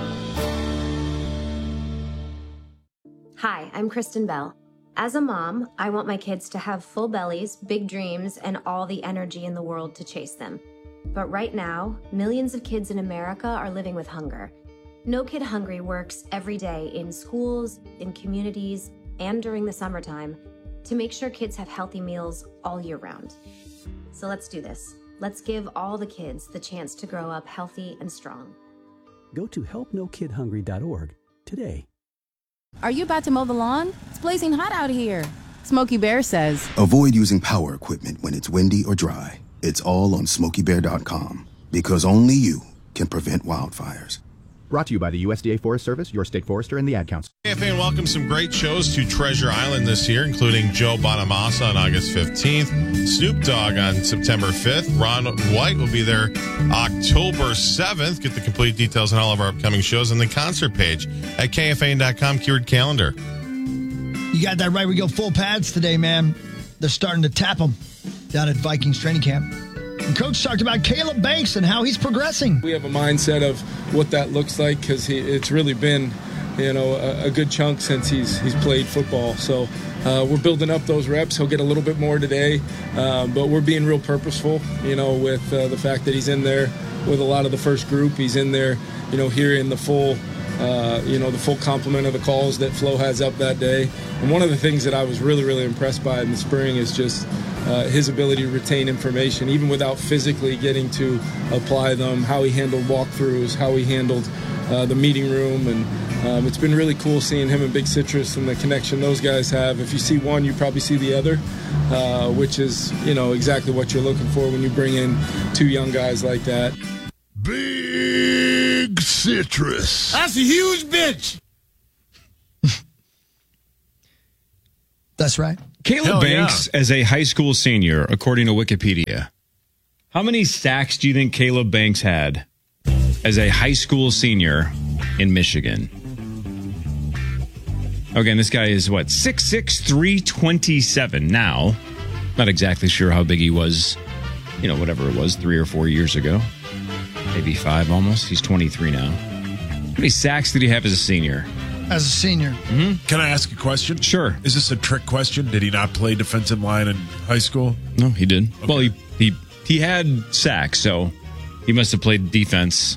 [SPEAKER 27] Hi, I'm Kristen Bell. As a mom, I want my kids to have full bellies, big dreams, and all the energy in the world to chase them. But right now, millions of kids in America are living with hunger. No Kid Hungry works every day in schools, in communities, and during the summertime to make sure kids have healthy meals all year round. So let's do this. Let's give all the kids the chance to grow up healthy and strong.
[SPEAKER 28] Go to helpnokidhungry.org today.
[SPEAKER 29] Are you about to mow the lawn? It's blazing hot out here. Smokey Bear says,
[SPEAKER 30] avoid using power equipment when it's windy or dry. It's all on SmokeyBear.com because only you can prevent wildfires.
[SPEAKER 31] Brought to you by the USDA Forest Service, your state forester, and the Ad Council.
[SPEAKER 18] KFAN welcomes some great shows to Treasure Island this year, including Joe Bonamassa on August 15th, Snoop Dogg on September 5th. Ron White will be there October 7th. Get the complete details on all of our upcoming shows on the concert page at KFAN.com, keyword calendar.
[SPEAKER 4] You got that right. We go full pads today, man. They're starting to tap them down at Vikings training camp. And Coach talked about Caleb Banks and how he's progressing.
[SPEAKER 32] We have a mindset of what that looks like because it's really been, a good chunk since he's played football. So we're building up those reps. He'll get a little bit more today, but we're being real purposeful, with the fact that he's in there with a lot of the first group. He's in there, hearing the full, the full complement of the calls that Flo has up that day. And one of the things that I was really, really impressed by in the spring is just his ability to retain information, even without physically getting to apply them, how he handled walkthroughs, how he handled the meeting room, and it's been really cool seeing him and Big Citrus and the connection those guys have. If you see one, you probably see the other, which is, exactly what you're looking for when you bring in two young guys like that.
[SPEAKER 1] Big Citrus.
[SPEAKER 2] That's a huge bitch.
[SPEAKER 4] That's right.
[SPEAKER 3] Caleb Banks, as a high school senior, according to Wikipedia, how many sacks do you think Caleb Banks had as a high school senior in Michigan? Again, this guy is, 6'6", 327 now. Not exactly sure how big he was, whatever it was, 3 or 4 years ago. Maybe 5 almost. He's 23 now. How many sacks did he have as a senior?
[SPEAKER 4] As a senior.
[SPEAKER 3] Mm-hmm.
[SPEAKER 1] Can I ask a question?
[SPEAKER 3] Sure.
[SPEAKER 1] Is this a trick question? Did he not play defensive line in high school?
[SPEAKER 3] No, he did. Okay. Well, he had sacks, so he must have played defense.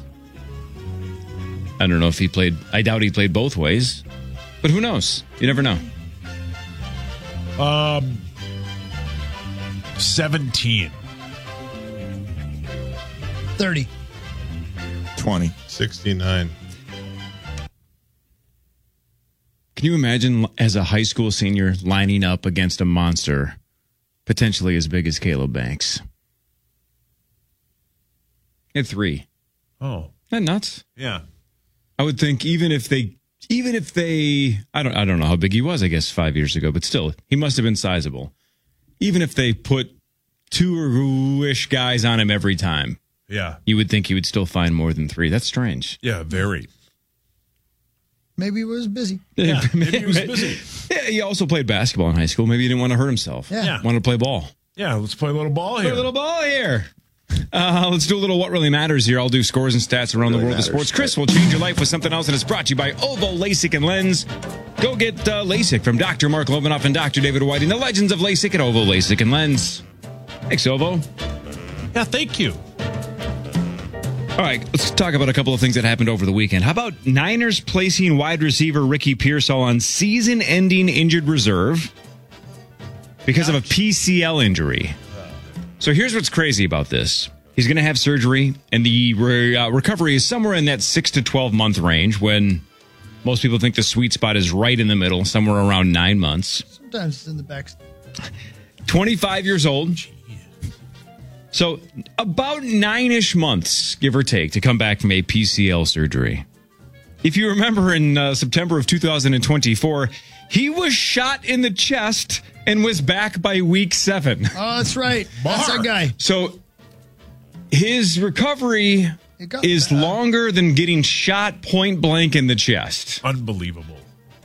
[SPEAKER 3] I don't know if he played. I doubt he played both ways, but who knows? You never know.
[SPEAKER 1] 17.
[SPEAKER 4] 30.
[SPEAKER 1] 20.
[SPEAKER 18] 69.
[SPEAKER 3] Can you imagine as a high school senior lining up against a monster potentially as big as Caleb Banks? He had 3.
[SPEAKER 1] Oh.
[SPEAKER 3] Isn't that nuts?
[SPEAKER 1] Yeah.
[SPEAKER 3] I would think even if they I don't know how big he was, I guess 5 years ago, but still, he must have been sizable. Even if they put 2-ish guys on him every time.
[SPEAKER 1] Yeah.
[SPEAKER 3] You would think he would still find more than 3. That's strange.
[SPEAKER 1] Yeah, very.
[SPEAKER 4] Maybe he was busy.
[SPEAKER 1] Yeah, maybe he was busy.
[SPEAKER 3] Yeah, he also played basketball in high school. Maybe he didn't want to hurt himself.
[SPEAKER 4] Yeah.
[SPEAKER 3] Wanted to play ball.
[SPEAKER 1] Yeah, let's play a little ball here.
[SPEAKER 3] Play a little ball here. Let's do a little What Really Matters here. I'll do scores and stats around the world of sports. Chris will change your life with something else, and it's brought to you by Ovo LASIK and Lens. Go get LASIK from Dr. Mark Lovenoff and Dr. David Whiting, the legends of LASIK at Ovo LASIK and Lens. Thanks, Ovo.
[SPEAKER 1] Yeah, thank you.
[SPEAKER 3] All right, let's talk about a couple of things that happened over the weekend. How about Niners placing wide receiver Ricky Pearsall on season-ending injured reserve because of a PCL injury? So here's what's crazy about this. He's going to have surgery, and the recovery is somewhere in that 6 to 12-month range when most people think the sweet spot is right in the middle, somewhere around 9 months.
[SPEAKER 4] Sometimes it's in the back.
[SPEAKER 3] 25 years old. So about 9-ish months, give or take, to come back from a PCL surgery. If you remember in September of 2024, he was shot in the chest and was back by week 7.
[SPEAKER 4] Oh, that's right. That's that guy.
[SPEAKER 3] So his recovery is longer than getting shot point blank in the chest.
[SPEAKER 1] Unbelievable.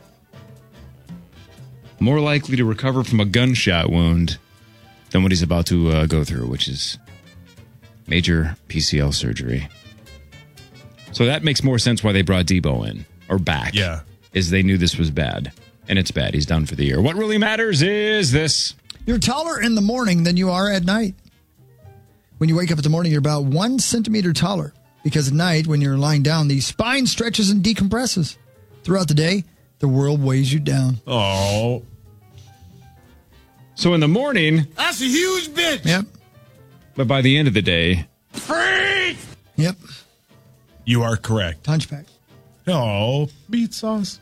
[SPEAKER 3] More likely to recover from a gunshot wound than what he's about to go through, which is major PCL surgery. So that makes more sense why they brought Debo in, or back.
[SPEAKER 1] Yeah.
[SPEAKER 3] Is they knew this was bad. And it's bad. He's done for the year. What really matters is this.
[SPEAKER 4] You're taller in the morning than you are at night. When you wake up in the morning, you're about 1 centimeter taller. Because at night, when you're lying down, the spine stretches and decompresses. Throughout the day, the world weighs you down.
[SPEAKER 1] Oh.
[SPEAKER 3] So in the morning...
[SPEAKER 2] That's a huge bitch.
[SPEAKER 4] Yep.
[SPEAKER 3] But by the end of the day...
[SPEAKER 2] Freak!
[SPEAKER 4] Yep.
[SPEAKER 1] You are correct.
[SPEAKER 4] Hunchback.
[SPEAKER 1] Oh, meat sauce.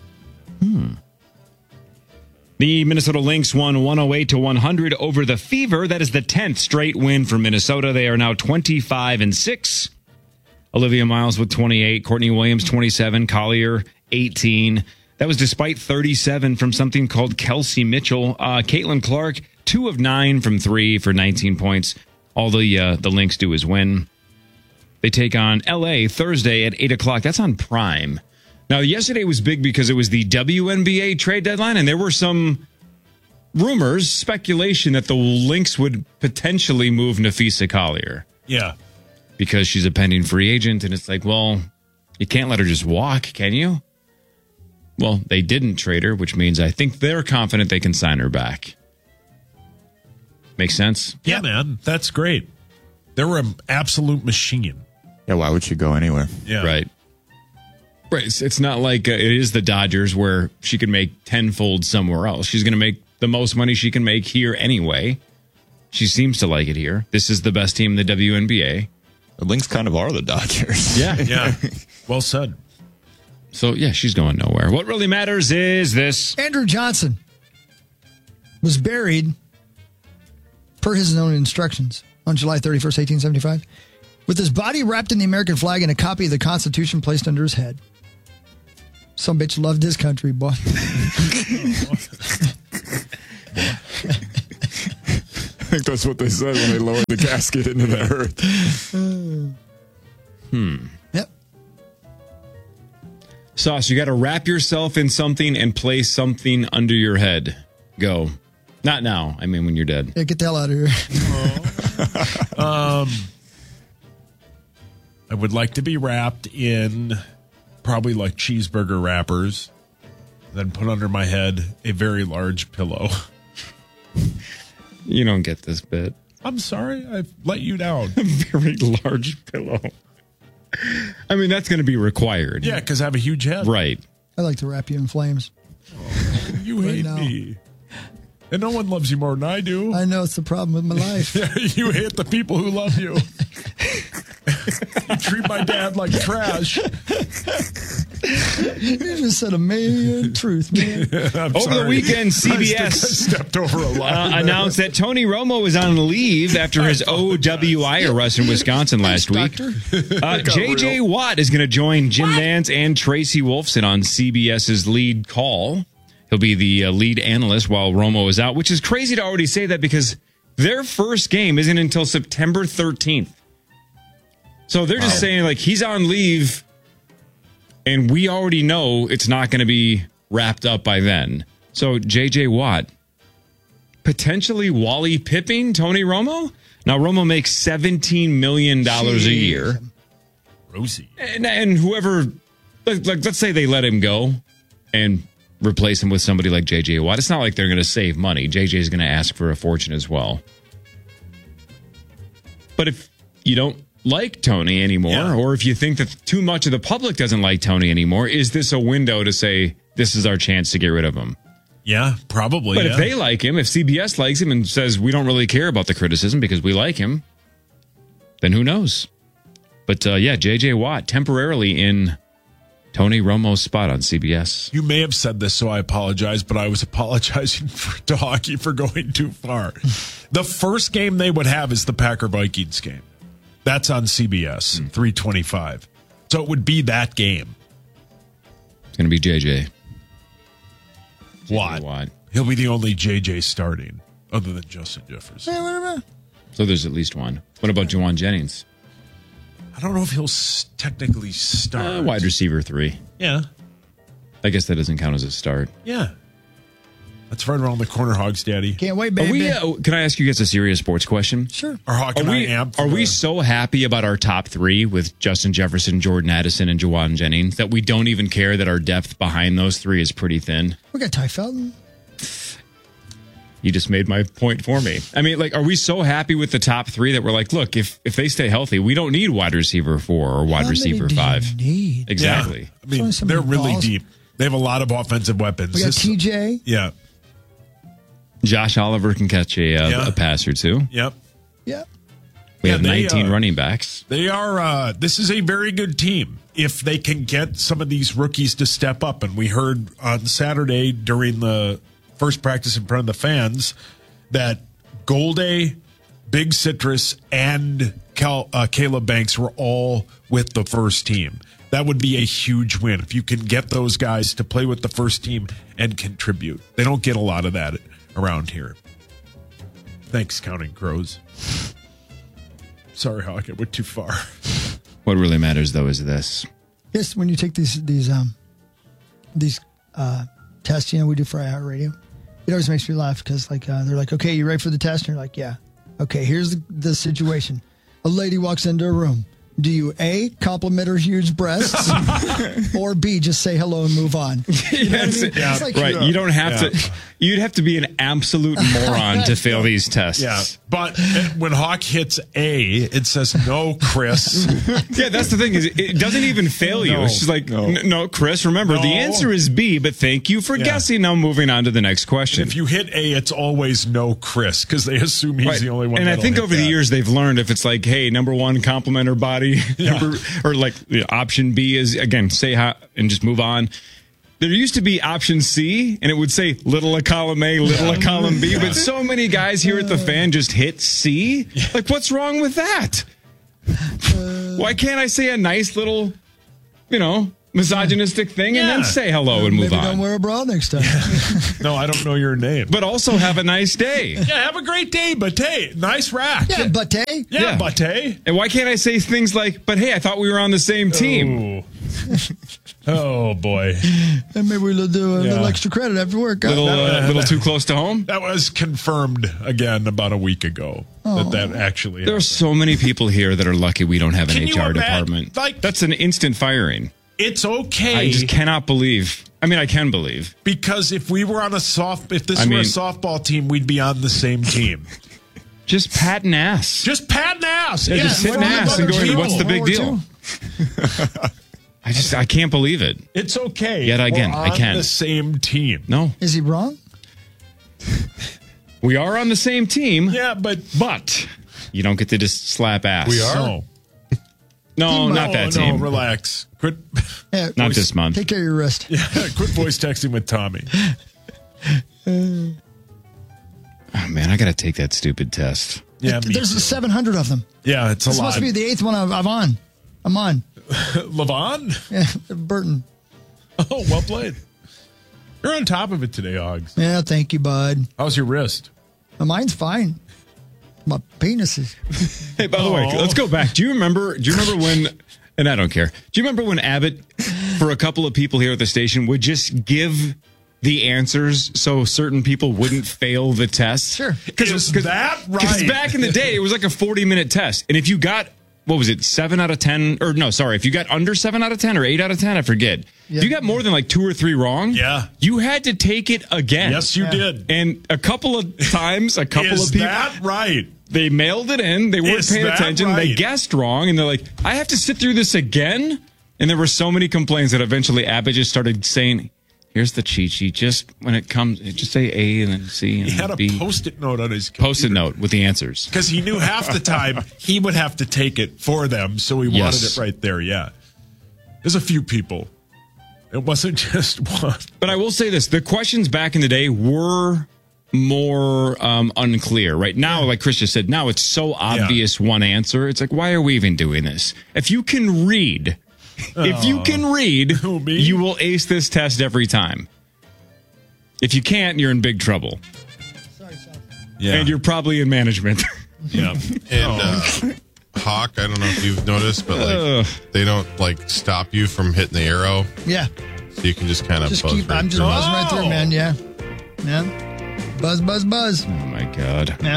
[SPEAKER 3] The Minnesota Lynx won 108-100 over the Fever. That is the 10th straight win for Minnesota. They are now 25-6. Olivia Miles with 28, Courtney Williams 27, Collier 18. That was despite 37 from something called Kelsey Mitchell. Caitlin Clark, 2 of 9 from 3 for 19 points. All the Lynx do is win. They take on LA Thursday at 8 o'clock. That's on Prime. Now, yesterday was big because it was the WNBA trade deadline, and there were some rumors, speculation that the Lynx would potentially move Nafisa Collier.
[SPEAKER 1] Yeah.
[SPEAKER 3] Because she's a pending free agent, and it's like, well, you can't let her just walk, can you? Well, they didn't trade her, which means I think they're confident they can sign her back. Make sense?
[SPEAKER 1] Yeah, man. That's great. They were an absolute machine.
[SPEAKER 10] Yeah, why would she go anywhere?
[SPEAKER 1] Yeah.
[SPEAKER 3] Right. It's not like it is the Dodgers where she could make tenfold somewhere else. She's going to make the most money she can make here anyway. She seems to like it here. This is the best team in the WNBA.
[SPEAKER 10] The Lynx kind of are the Dodgers.
[SPEAKER 3] Yeah.
[SPEAKER 1] Yeah. Well said.
[SPEAKER 3] So, yeah, she's going nowhere. What really matters is this.
[SPEAKER 4] Andrew Johnson was buried per his own instructions on July 31st, 1875, with his body wrapped in the American flag and a copy of the Constitution placed under his head. Some bitch loved his country, boy.
[SPEAKER 1] I think that's what they said when they lowered the casket into the earth.
[SPEAKER 4] Yep.
[SPEAKER 3] Sauce, you got to wrap yourself in something and place something under your head. Go. Not now. I mean, when you're dead.
[SPEAKER 4] Yeah, get the hell out of here.
[SPEAKER 1] I would like to be wrapped in probably like cheeseburger wrappers, then put under my head a very large pillow.
[SPEAKER 3] You don't get this bit.
[SPEAKER 1] I'm sorry, I've let you down.
[SPEAKER 3] A very large pillow. I mean, that's going to be required.
[SPEAKER 1] Yeah, because I have a huge head.
[SPEAKER 3] Right.
[SPEAKER 4] I like to wrap you in flames.
[SPEAKER 1] You hate me. And no one loves you more than I do.
[SPEAKER 4] I know, it's the problem with my life.
[SPEAKER 1] You hate the people who love you. You treat my dad like trash.
[SPEAKER 4] You just said a million truth, man.
[SPEAKER 3] Over the weekend, CBS
[SPEAKER 1] stepped over a line.
[SPEAKER 3] Announced that Tony Romo was on leave after his OWI arrest in Wisconsin last week. J.J. Watt is going to join Jim Nantz and Tracy Wolfson on CBS's lead call. He'll be the lead analyst while Romo is out, which is crazy to already say that because their first game isn't until September 13th. So they're just saying, like, he's on leave, and we already know it's not going to be wrapped up by then. So J.J. Watt, potentially Wally Pipping Tony Romo? Now, Romo makes $17 million a year.
[SPEAKER 1] Rosie.
[SPEAKER 3] And whoever, like, let's say they let him go and replace him with somebody like J.J. Watt. It's not like they're going to save money. J.J. is going to ask for a fortune as well. But if you don't like Tony anymore, or if you think that too much of the public doesn't like Tony anymore, is this a window to say this is our chance to get rid of him?
[SPEAKER 1] Yeah, probably.
[SPEAKER 3] But if they like him, if CBS likes him and says we don't really care about the criticism because we like him, then who knows? But yeah, J.J. Watt temporarily in Tony Romo's spot on CBS.
[SPEAKER 1] You may have said this, so I apologize, but I was apologizing to hockey for going too far. The first game they would have is the Packer-Vikings game. That's on CBS, 325. So it would be that game.
[SPEAKER 3] It's going to be JJ.
[SPEAKER 1] Watt. He'll be the only JJ starting, other than Justin Jefferson.
[SPEAKER 3] So there's at least one. What about Juwan Jennings?
[SPEAKER 1] I don't know if he'll technically start.
[SPEAKER 3] Wide receiver 3.
[SPEAKER 1] Yeah.
[SPEAKER 3] I guess that doesn't count as a start.
[SPEAKER 1] Yeah. That's right around the corner, Hogs Daddy.
[SPEAKER 4] Can't wait, baby.
[SPEAKER 3] Can I ask you guys a serious sports question?
[SPEAKER 4] Sure.
[SPEAKER 3] Are we so happy about our top 3 with Justin Jefferson, Jordan Addison, and Juwan Jennings that we don't even care that our depth behind those 3 is pretty thin?
[SPEAKER 4] We got Ty Felton.
[SPEAKER 3] You just made my point for me. I mean, like, are we so happy with the top 3 that we're like, look, if they stay healthy, we don't need wide receiver 4 or wide receiver 5.
[SPEAKER 4] Need?
[SPEAKER 3] Exactly.
[SPEAKER 1] Yeah. I mean, they're really deep. They have a lot of offensive weapons.
[SPEAKER 4] We got TJ.
[SPEAKER 1] Yeah.
[SPEAKER 3] Josh Oliver can catch a pass or 2.
[SPEAKER 1] Yep.
[SPEAKER 4] Yep.
[SPEAKER 3] We have 19 running backs.
[SPEAKER 1] They are. This is a very good team if they can get some of these rookies to step up. And we heard on Saturday during the first practice in front of the fans that Golday, Big Citrus, and Caleb Banks were all with the first team. That would be a huge win if you can get those guys to play with the first team and contribute. They don't get a lot of that around here. Thanks, Counting Crows. Sorry, Hawk, I went too far.
[SPEAKER 3] What really matters, though, is this.
[SPEAKER 4] Yes, when you take these tests, we do for iHeartRadio, it always makes me laugh because they're like, okay, you ready for the test? And you're like, yeah. Okay, here's the situation. A lady walks into a room. Do you A, compliment her huge breasts, or B, just say hello and move on? You know what I mean?
[SPEAKER 3] Yeah, like, right. You don't have to. You'd have to be an absolute moron to fail these tests.
[SPEAKER 1] Yeah, but when Hawk hits A, it says no, Chris.
[SPEAKER 3] Yeah, that's the thing is it doesn't even fail you. It's just like no, Chris. Remember the answer is B, but thank you for guessing. Now moving on to the next question.
[SPEAKER 1] And if you hit A, it's always no, Chris, because they assume he's the only one.
[SPEAKER 3] And I think over the years they've learned if it's like, hey, number 1, compliment her body. everybody. Or like option B is, again, say hi and just move on. There used to be option C, and it would say little a column A, little a column B. But so many guys here at the Fan just hit C. Like, what's wrong with that? Why can't I say a nice little, misogynistic thing and then say hello and move
[SPEAKER 4] Maybe
[SPEAKER 3] on?
[SPEAKER 4] don't wear a bra next time.
[SPEAKER 1] No, I don't know your name.
[SPEAKER 3] But also have a nice day.
[SPEAKER 1] Yeah, have a great day, Bate. Nice rack.
[SPEAKER 4] Yeah, Bate.
[SPEAKER 1] Yeah, Bate.
[SPEAKER 3] And why can't I say things like, but hey, I thought we were on the same team?
[SPEAKER 1] Oh boy.
[SPEAKER 4] And maybe we'll do a little extra credit after work. Huh?
[SPEAKER 3] Little too close to home?
[SPEAKER 1] That was confirmed again about a week ago. That actually happened.
[SPEAKER 3] There are so many people here that are lucky we don't have an
[SPEAKER 1] Can you
[SPEAKER 3] HR
[SPEAKER 1] imagine,
[SPEAKER 3] department. That's an instant firing.
[SPEAKER 1] It's okay.
[SPEAKER 3] I just cannot believe. I mean, I can believe.
[SPEAKER 1] Because if we were on if this were a softball team, we'd be on the same team.
[SPEAKER 3] Just patting ass.
[SPEAKER 1] Just patting ass.
[SPEAKER 3] Yeah, just sitting ass and going, what's the big deal? I can't believe it.
[SPEAKER 1] It's okay.
[SPEAKER 3] Yet again,
[SPEAKER 1] we're
[SPEAKER 3] I can.
[SPEAKER 1] on the same team.
[SPEAKER 3] No.
[SPEAKER 4] Is he wrong?
[SPEAKER 3] We are on the same team.
[SPEAKER 1] Yeah, but
[SPEAKER 3] you don't get to just slap ass.
[SPEAKER 1] We are.
[SPEAKER 3] No, not that team.
[SPEAKER 1] No, relax. Quit.
[SPEAKER 4] Yeah,
[SPEAKER 3] not this month.
[SPEAKER 4] Take care of your wrist.
[SPEAKER 1] Yeah, quit voice texting with Tommy.
[SPEAKER 3] Oh, man, I got to take that stupid test.
[SPEAKER 1] Yeah,
[SPEAKER 4] There's 700 of them.
[SPEAKER 1] Yeah, it's a lot.
[SPEAKER 4] This must be the 8th one I'm on.
[SPEAKER 1] Levon?
[SPEAKER 4] Yeah, Burton.
[SPEAKER 1] Oh, well played. You're on top of it today, Oggs.
[SPEAKER 4] Yeah, thank you, bud.
[SPEAKER 1] How's your wrist?
[SPEAKER 4] Mine's fine. My penis is.
[SPEAKER 3] Hey, by the way, let's go back. Do you remember when, and I don't care, do you remember when Abbott, for a couple of people here at the station, would just give the answers so certain people wouldn't fail the test?
[SPEAKER 4] Sure.
[SPEAKER 1] Is that right?
[SPEAKER 3] Because back in the day, it was like a 40-minute test. And if you got, what was it, 7 out of 10? Or no, sorry, if you got under 7 out of 10 or 8 out of 10, I forget.
[SPEAKER 4] Yeah.
[SPEAKER 3] If you got more than like 2 or 3 wrong, you had to take it again.
[SPEAKER 1] Yes, you did.
[SPEAKER 3] And a couple of times, a couple of people.
[SPEAKER 1] Is that right?
[SPEAKER 3] They mailed it in. They weren't paying attention.
[SPEAKER 1] Right?
[SPEAKER 3] They guessed wrong. And they're like, I have to sit through this again? And there were so many complaints that eventually Abbott just started saying, here's the cheat sheet. Just when it comes, just say A and then C and
[SPEAKER 1] he had
[SPEAKER 3] B.
[SPEAKER 1] a Post-it note on his computer.
[SPEAKER 3] Post-it note with the answers.
[SPEAKER 1] Because he knew half the time he would have to take it for them, so he wanted it right there, yeah. There's a few people. It wasn't just one.
[SPEAKER 3] But I will say this. The questions back in the day were more unclear. Right now, like Chris just said, now it's so obvious one answer. It's like, why are we even doing this? If you can read... If you can read, you will ace this test every time. If you can't, you're in big trouble.
[SPEAKER 4] Sorry, Sal.
[SPEAKER 3] Yeah. And you're probably in management.
[SPEAKER 1] Yeah.
[SPEAKER 18] And Hawk, I don't know if you've noticed, but like they don't like stop you from hitting the arrow.
[SPEAKER 4] Yeah.
[SPEAKER 18] So you can just kind of buzz right
[SPEAKER 4] I'm just
[SPEAKER 18] through.
[SPEAKER 4] buzzing right through, man. Yeah. Yeah. Buzz, buzz, buzz.
[SPEAKER 3] Oh, my God.
[SPEAKER 4] Yeah.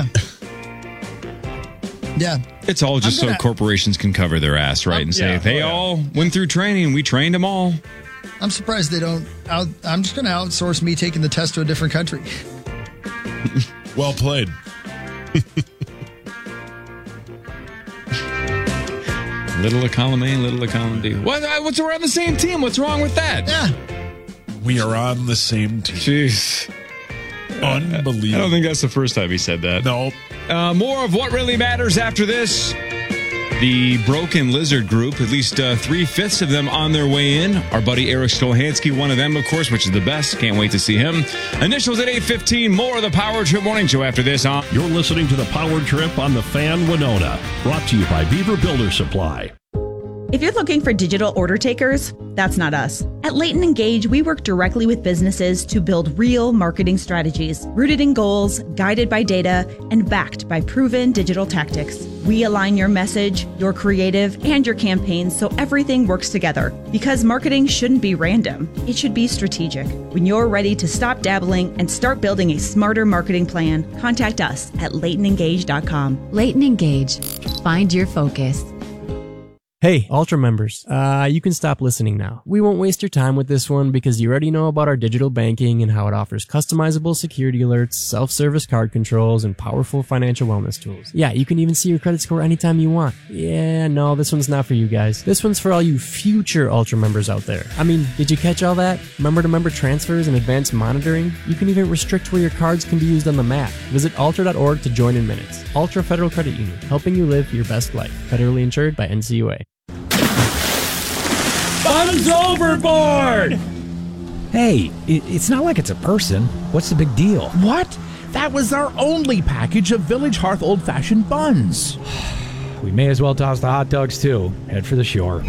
[SPEAKER 4] Yeah.
[SPEAKER 3] It's all just so corporations can cover their ass, right? And say, they all went through training. We trained them all.
[SPEAKER 4] I'm surprised they don't. I'm just going to outsource me taking the test to a different country.
[SPEAKER 1] Well played.
[SPEAKER 3] Little a column A, little a column B. What's we're on the same team? What's wrong with that?
[SPEAKER 4] Yeah.
[SPEAKER 1] We are on the same team.
[SPEAKER 3] Jeez.
[SPEAKER 1] Unbelievable.
[SPEAKER 3] I don't think that's the first time he said that.
[SPEAKER 1] No.
[SPEAKER 3] More of what really matters after this. The Broken Lizard Group, at least 3/5 of them on their way in. Our buddy Eric Stolhansky, one of them, of course, which is the best. Can't wait to see him. Initials at 8:15. More of the Power Trip Morning Show after this.
[SPEAKER 7] You're listening to the Power Trip on the Fan Winona. Brought to you by Beaver Builder Supply.
[SPEAKER 5] If you're looking for digital order takers, that's not us. At Leighton Engage, we work directly with businesses to build real marketing strategies, rooted in goals, guided by data, and backed by proven digital tactics. We align your message, your creative, and your campaigns so everything works together. Because marketing shouldn't be random, it should be strategic. When you're ready to stop dabbling and start building a smarter marketing plan, contact us at LeightonEngage.com.
[SPEAKER 12] Leighton Engage. Find your focus.
[SPEAKER 11] Hey, Ultra members, you can stop listening now. We won't waste your time with this one because you already know about our digital banking and how it offers customizable security alerts, self-service card controls, and powerful financial wellness tools. Yeah, you can even see your credit score anytime you want. Yeah, no, this one's not for you guys. This one's for all you future Ultra members out there. I mean, did you catch all that? Member-to-member transfers and advanced monitoring? You can even restrict where your cards can be used on the map. Visit ultra.org to join in minutes. Ultra Federal Credit Union, helping you live your best life. Federally insured by NCUA.
[SPEAKER 12] Fun's overboard!
[SPEAKER 13] Hey, it's not like it's a person. What's the big deal?
[SPEAKER 12] What? That was our only package of Village Hearth old-fashioned buns.
[SPEAKER 13] We may as well toss the hot dogs, too. Head for the shore.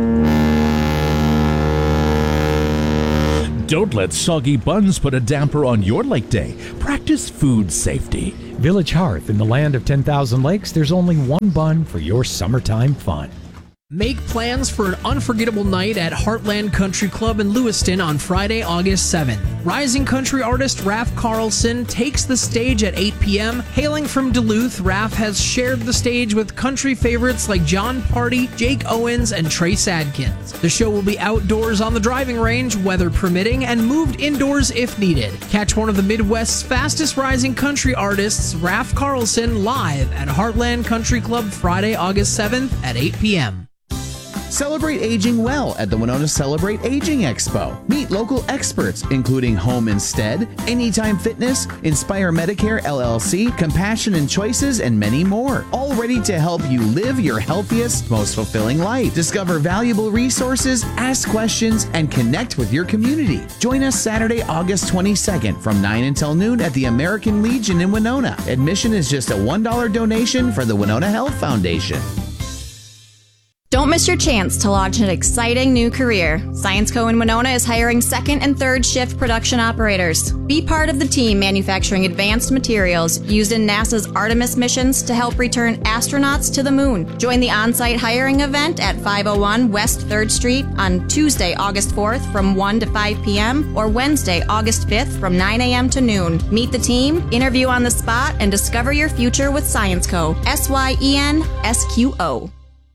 [SPEAKER 12] Don't let soggy buns put a damper on your lake day. Practice food safety.
[SPEAKER 13] Village Hearth, in the land of 10,000 lakes, there's only one bun for your summertime fun.
[SPEAKER 14] Make plans for an unforgettable night at Heartland Country Club in Lewiston on Friday, August 7th. Rising country artist Raph Carlson takes the stage at 8 p.m. Hailing from Duluth, Raph has shared the stage with country favorites like John Party, Jake Owens, and Trace Adkins. The show will be outdoors on the driving range, weather permitting, and moved indoors if needed. Catch one of the Midwest's fastest rising country artists, Raph Carlson, live at Heartland Country Club Friday, August 7th at 8 p.m.
[SPEAKER 6] Celebrate aging well at the Winona Celebrate Aging Expo. Meet local experts, including Home Instead, Anytime Fitness, Inspire Medicare LLC, Compassion and Choices, and many more. All ready to help you live your healthiest, most fulfilling life. Discover valuable resources, ask questions, and connect with your community. Join us Saturday, August 22nd from 9 until noon at the American Legion in Winona. Admission is just a $1 donation for the Winona Health Foundation.
[SPEAKER 9] Don't miss your chance to launch an exciting new career. Science Co. in Winona is hiring second and third shift production operators. Be part of the team manufacturing advanced materials used in NASA's Artemis missions to help return astronauts to the moon. Join the on-site hiring event at 501 West 3rd Street on Tuesday, August 4th from 1 to 5 p.m. or Wednesday, August 5th from 9 a.m. to noon. Meet the team, interview on the spot, and discover your future with Science Co. SYENSQO.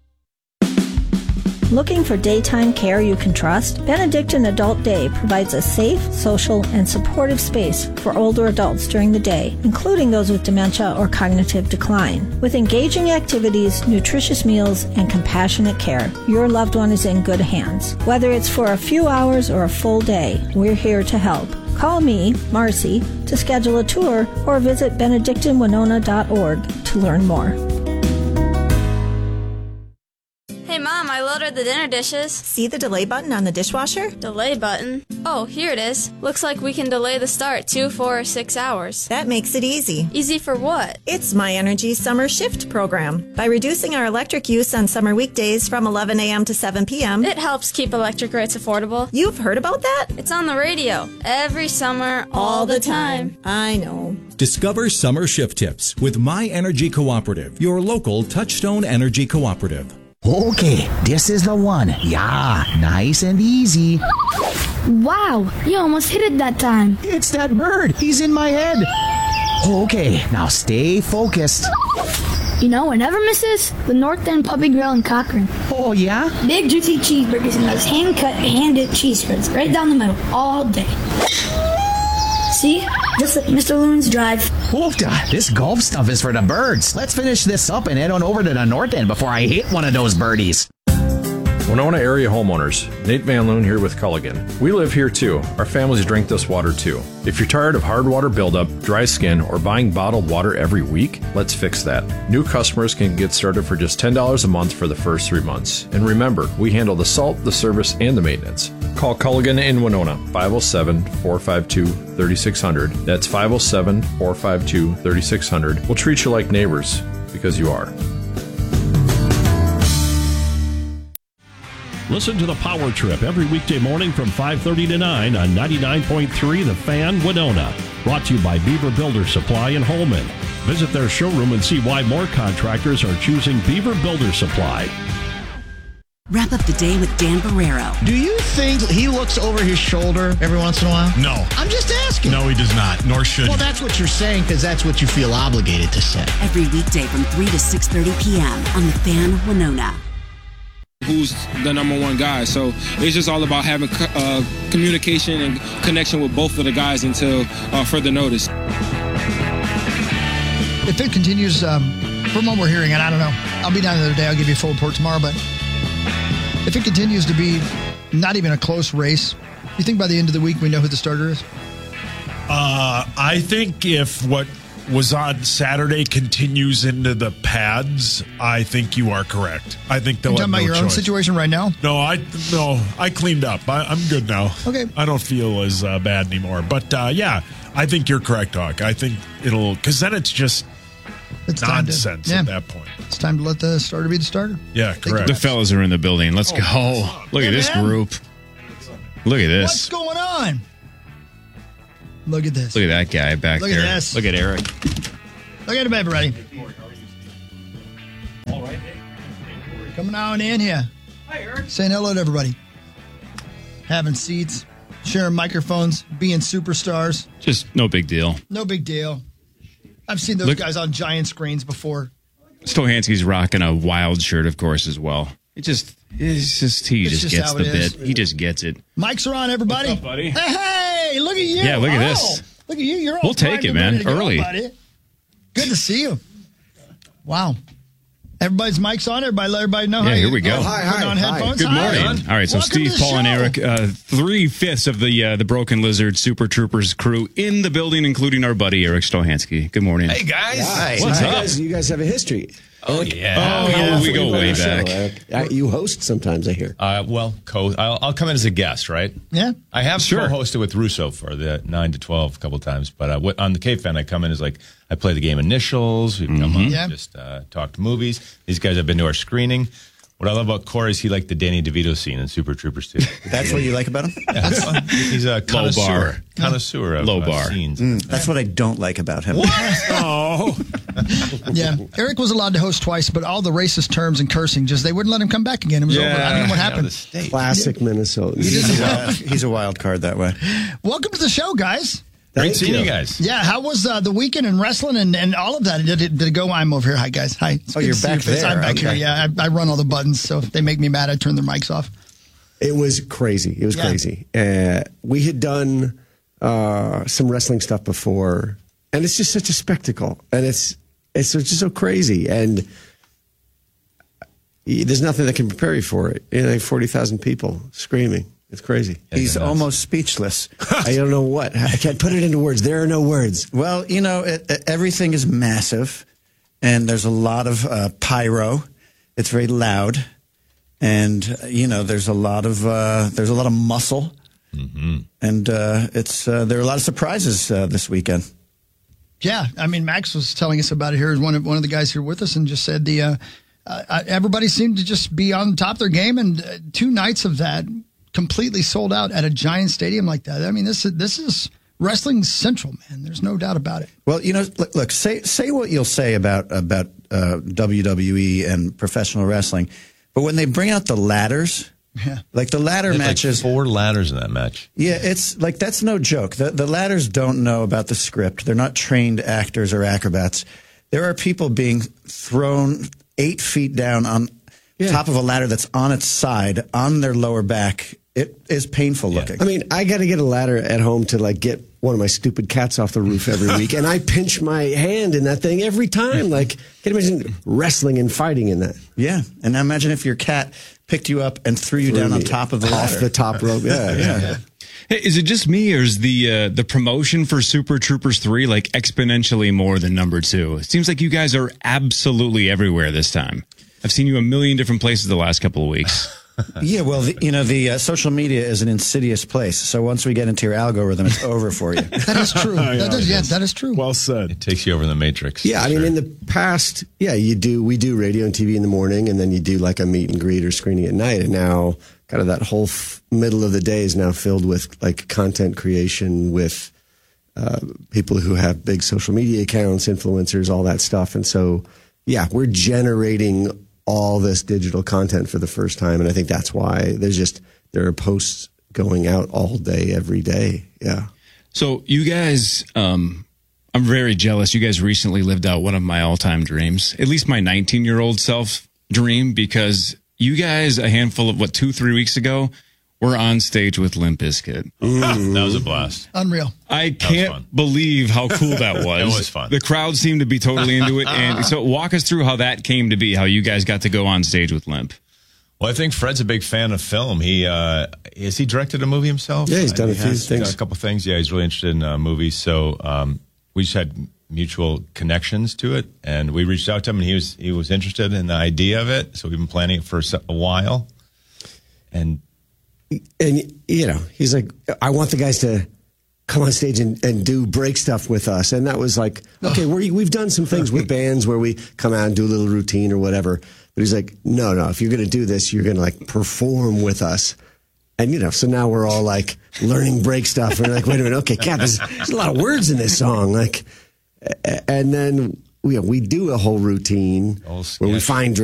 [SPEAKER 15] Looking for daytime care you can trust? Benedictine Adult Day provides a safe, social, and supportive space for older adults during the day, including those with dementia or cognitive decline. With engaging activities, nutritious meals, and compassionate care, your loved one is in good hands. Whether it's for a few hours or a full day, we're here to help. Call me, Marcy, to schedule a tour or visit benedictinewinona.org to learn more.
[SPEAKER 16] Hey Mom, I loaded the dinner dishes.
[SPEAKER 17] See the delay button on the dishwasher?
[SPEAKER 16] Delay button? Oh, here it is. Looks like we can delay the start 2, 4, or 6 hours.
[SPEAKER 17] That makes it easy.
[SPEAKER 16] Easy for what?
[SPEAKER 17] It's My Energy Summer Shift program. By reducing our electric use on summer weekdays from 11 a.m. to 7 p.m.
[SPEAKER 16] It helps keep electric rates affordable.
[SPEAKER 17] You've heard about that?
[SPEAKER 16] It's on the radio. Every summer, all the time.
[SPEAKER 17] I know.
[SPEAKER 19] Discover summer shift tips with My Energy Cooperative, your local Touchstone Energy Cooperative.
[SPEAKER 6] Okay, this is the one. Yeah, nice and easy.
[SPEAKER 20] Wow, you almost hit it that time.
[SPEAKER 6] It's that bird. He's in my head. Okay, now stay focused.
[SPEAKER 20] You know what never misses? The North End Puppy Grill in Cochrane.
[SPEAKER 6] Oh, yeah?
[SPEAKER 20] Big juicy cheeseburgers and those hand-cut, hand-dipped cheese spreads right down the middle all day. See? Just like Mr. Loon's Drive.
[SPEAKER 6] Oofda, this golf stuff is for the birds. Let's finish this up and head on over to the North End before I hit one of those birdies.
[SPEAKER 21] Winona area homeowners, Nate Van Loon here with Culligan. We live here too. Our families drink this water too. If you're tired of hard water buildup, dry skin, or buying bottled water every week, let's fix that. New customers can get started for just $10 a month for the first 3 months. And remember, we handle the salt, the service, and the maintenance. Call Culligan in Winona, 507-452-3600. That's 507-452-3600. We'll treat you like neighbors, because you are.
[SPEAKER 7] Listen to the Power Trip every weekday morning from 5:30 to 9 on 99.3 The Fan, Winona. Brought to you by Beaver Builder Supply in Holman. Visit their showroom and see why more contractors are choosing Beaver Builder Supply.
[SPEAKER 22] Wrap up the day with Dan Barrero.
[SPEAKER 23] Do you think he looks over his shoulder every once in a while?
[SPEAKER 33] No.
[SPEAKER 23] I'm just asking.
[SPEAKER 33] No, he does not, nor should
[SPEAKER 23] Well, that's what you're saying because that's what you feel obligated to say.
[SPEAKER 22] Every weekday from 3 to 6:30 p.m. on The Fan, Winona.
[SPEAKER 2] who's the number one guy. So it's just all about having communication and connection with both of the guys until further notice.
[SPEAKER 4] If it continues from what we're hearing, and I don't know, I'll be down the other day. I'll give you a full report tomorrow. But if it continues to be not even a close race, you think by the end of the week we know who the starter is?
[SPEAKER 1] I think if what was on Saturday continues into the pads, I think you are correct. I think they'll
[SPEAKER 4] You're
[SPEAKER 1] have
[SPEAKER 4] talking about
[SPEAKER 1] no
[SPEAKER 4] your own
[SPEAKER 1] choice.
[SPEAKER 4] situation right now?
[SPEAKER 1] No, I cleaned up. I'm good now.
[SPEAKER 4] Okay.
[SPEAKER 1] I don't feel as bad anymore. But yeah, I think you're correct, Hawk. I think it'll, because then it's just nonsense at that point.
[SPEAKER 4] It's time to let the starter be the starter.
[SPEAKER 1] Yeah, correct.
[SPEAKER 3] The fellas are in the building. Let's go. Look at this
[SPEAKER 4] man.
[SPEAKER 3] group. Look at this.
[SPEAKER 4] What's going on? Look at this.
[SPEAKER 3] Look at that guy back
[SPEAKER 4] Look at
[SPEAKER 3] there.
[SPEAKER 4] this.
[SPEAKER 3] Look at Eric.
[SPEAKER 4] Look at him, everybody. Coming on in here.
[SPEAKER 2] Hi, Eric.
[SPEAKER 4] Saying hello to everybody. Having seats, sharing microphones, being superstars.
[SPEAKER 3] Just no big deal.
[SPEAKER 4] No big deal. I've seen those guys on giant screens before.
[SPEAKER 3] Stohansky's rocking a Wild shirt, of course, as well. He just gets
[SPEAKER 4] how
[SPEAKER 3] the
[SPEAKER 4] it is.
[SPEAKER 3] bit. He just gets it.
[SPEAKER 4] Mics are on, everybody.
[SPEAKER 3] What's up, buddy?
[SPEAKER 4] Hey, look at you.
[SPEAKER 3] Yeah, look at this.
[SPEAKER 4] Look at you. You're all
[SPEAKER 3] We'll take
[SPEAKER 4] primed
[SPEAKER 3] it,
[SPEAKER 4] and
[SPEAKER 3] man.
[SPEAKER 4] ready to go,
[SPEAKER 3] Early.
[SPEAKER 4] buddy. Good to see you. Wow. Everybody's mics on. Everybody let everybody know.
[SPEAKER 3] Yeah, here we go.
[SPEAKER 4] Putting on headphones.
[SPEAKER 3] Good morning.
[SPEAKER 4] Hi.
[SPEAKER 3] All right, so
[SPEAKER 4] Welcome to
[SPEAKER 3] Steve,
[SPEAKER 4] the
[SPEAKER 3] Paul, and
[SPEAKER 4] show.
[SPEAKER 3] Eric, 3/5 of the Broken Lizard Super Troopers crew in the building, including our buddy Eric Stohansky. Good morning.
[SPEAKER 8] Hey, guys.
[SPEAKER 3] Hi. What's up?
[SPEAKER 8] You guys have a history.
[SPEAKER 3] Oh, yeah. We go way back.
[SPEAKER 8] You host sometimes, I hear.
[SPEAKER 10] I'll come in as a guest, right?
[SPEAKER 4] Yeah.
[SPEAKER 10] I have co-hosted with Russo for the 9 to 12 a couple of times, but on the K-Fan, I come in as I play the game Initials. We come on and just talk movies. These guys have been to our screening. What I love about Corey is he liked the Danny DeVito scene in Super Troopers 2.
[SPEAKER 8] That's what you like about him?
[SPEAKER 10] Yeah, he's a connoisseur of scenes.
[SPEAKER 8] That's what I don't like about him.
[SPEAKER 1] Oh.
[SPEAKER 4] Yeah. Eric was allowed to host twice, but all the racist terms and cursing, they wouldn't let him come back again. It was over. I don't know what happened.
[SPEAKER 8] Classic Minnesota. He's a wild card that way.
[SPEAKER 4] Welcome to the show, guys.
[SPEAKER 10] Great seeing you guys.
[SPEAKER 4] Yeah, how was the weekend in wrestling and all of that? Did it go? I'm over here. Hi, guys. Hi. It's good
[SPEAKER 8] you're
[SPEAKER 4] to see
[SPEAKER 8] back
[SPEAKER 4] your face.
[SPEAKER 8] there.
[SPEAKER 4] I'm back
[SPEAKER 8] Okay.
[SPEAKER 4] here. Yeah, I run all the buttons, so if they make me mad, I turn their mics off.
[SPEAKER 8] It was crazy. It was crazy. We had done some wrestling stuff before, and it's just such a spectacle, and it's just so crazy, and there's nothing that can prepare you for it. 40,000 people screaming. It's crazy.
[SPEAKER 24] He's almost speechless.
[SPEAKER 8] I don't know what. I can't put it into words. There are no words.
[SPEAKER 24] Well, everything is massive, and there's a lot of pyro. It's very loud, and there's a lot of muscle, and there are a lot of surprises this weekend.
[SPEAKER 4] Yeah, I mean, Max was telling us about it here. One of the guys here with us, and just said everybody seemed to just be on top of their game, and 2 nights of that completely sold out at a giant stadium like that. I mean, this is wrestling central, man. There's no doubt about it.
[SPEAKER 24] Well, look, say what you'll say about WWE and professional wrestling, but when they bring out the ladders, like the ladder matches,
[SPEAKER 10] like 4 ladders in that match.
[SPEAKER 24] Yeah, it's like that's no joke. The ladders don't know about the script. They're not trained actors or acrobats. There are people being thrown 8 feet down on top of a ladder that's on its side, on their lower back. It is painful looking.
[SPEAKER 8] I mean, I got to get a ladder at home to get one of my stupid cats off the roof every week, and I pinch my hand in that thing every time. Can you imagine wrestling and fighting in that?
[SPEAKER 24] Yeah, and now imagine if your cat picked you up and threw you down on top of the ladder.
[SPEAKER 8] Off the top rope. Yeah.
[SPEAKER 3] Hey, is it just me, or is the promotion for Super Troopers 3 exponentially more than number 2? It seems like you guys are absolutely everywhere this time. I've seen you a million different places the last couple of weeks.
[SPEAKER 24] Yeah, well, the social media is an insidious place. So once we get into your algorithm, it's over for you.
[SPEAKER 4] That is true. That is true.
[SPEAKER 1] Well said.
[SPEAKER 10] It takes you over the matrix.
[SPEAKER 8] Yeah, I mean, in the past, we do radio and TV in the morning, and then you do a meet and greet or screening at night. And now kind of that whole middle of the day is now filled with content creation with people who have big social media accounts, influencers, all that stuff. And so, we're generating all this digital content for the first time, and I think that's why there are posts going out all day, every day. Yeah.
[SPEAKER 3] So you guys, I'm very jealous. You guys recently lived out one of my all-time dreams, at least my 19-year-old self dream, because you guys, a handful of, 2-3 weeks ago, were on stage with Limp Bizkit.
[SPEAKER 10] That was a blast.
[SPEAKER 4] Unreal.
[SPEAKER 3] I can't believe how cool that was.
[SPEAKER 10] It was fun.
[SPEAKER 3] The crowd seemed to be totally into it. And so walk us through how that came to be, how you guys got to go on stage with Limp.
[SPEAKER 10] Well, I think Fred's a big fan of film. Has he directed a movie himself?
[SPEAKER 8] Yeah, he's done a few things.
[SPEAKER 10] Done a couple things. Yeah, he's really interested in movies. So we just had mutual connections to it, and we reached out to him, and he was interested in the idea of it. So we've been planning it for a while. And
[SPEAKER 8] he's like, I want the guys to come on stage and do break stuff with us. And that was like, okay, we've done some things with bands where we come out and do a little routine or whatever. But he's like, no, if you're going to do this, you're going to like perform with us. And, so now we're all like learning break stuff. And we're like, wait a minute. Okay, Kat, there's a lot of words in this song. Like, and then we do a whole routine where we find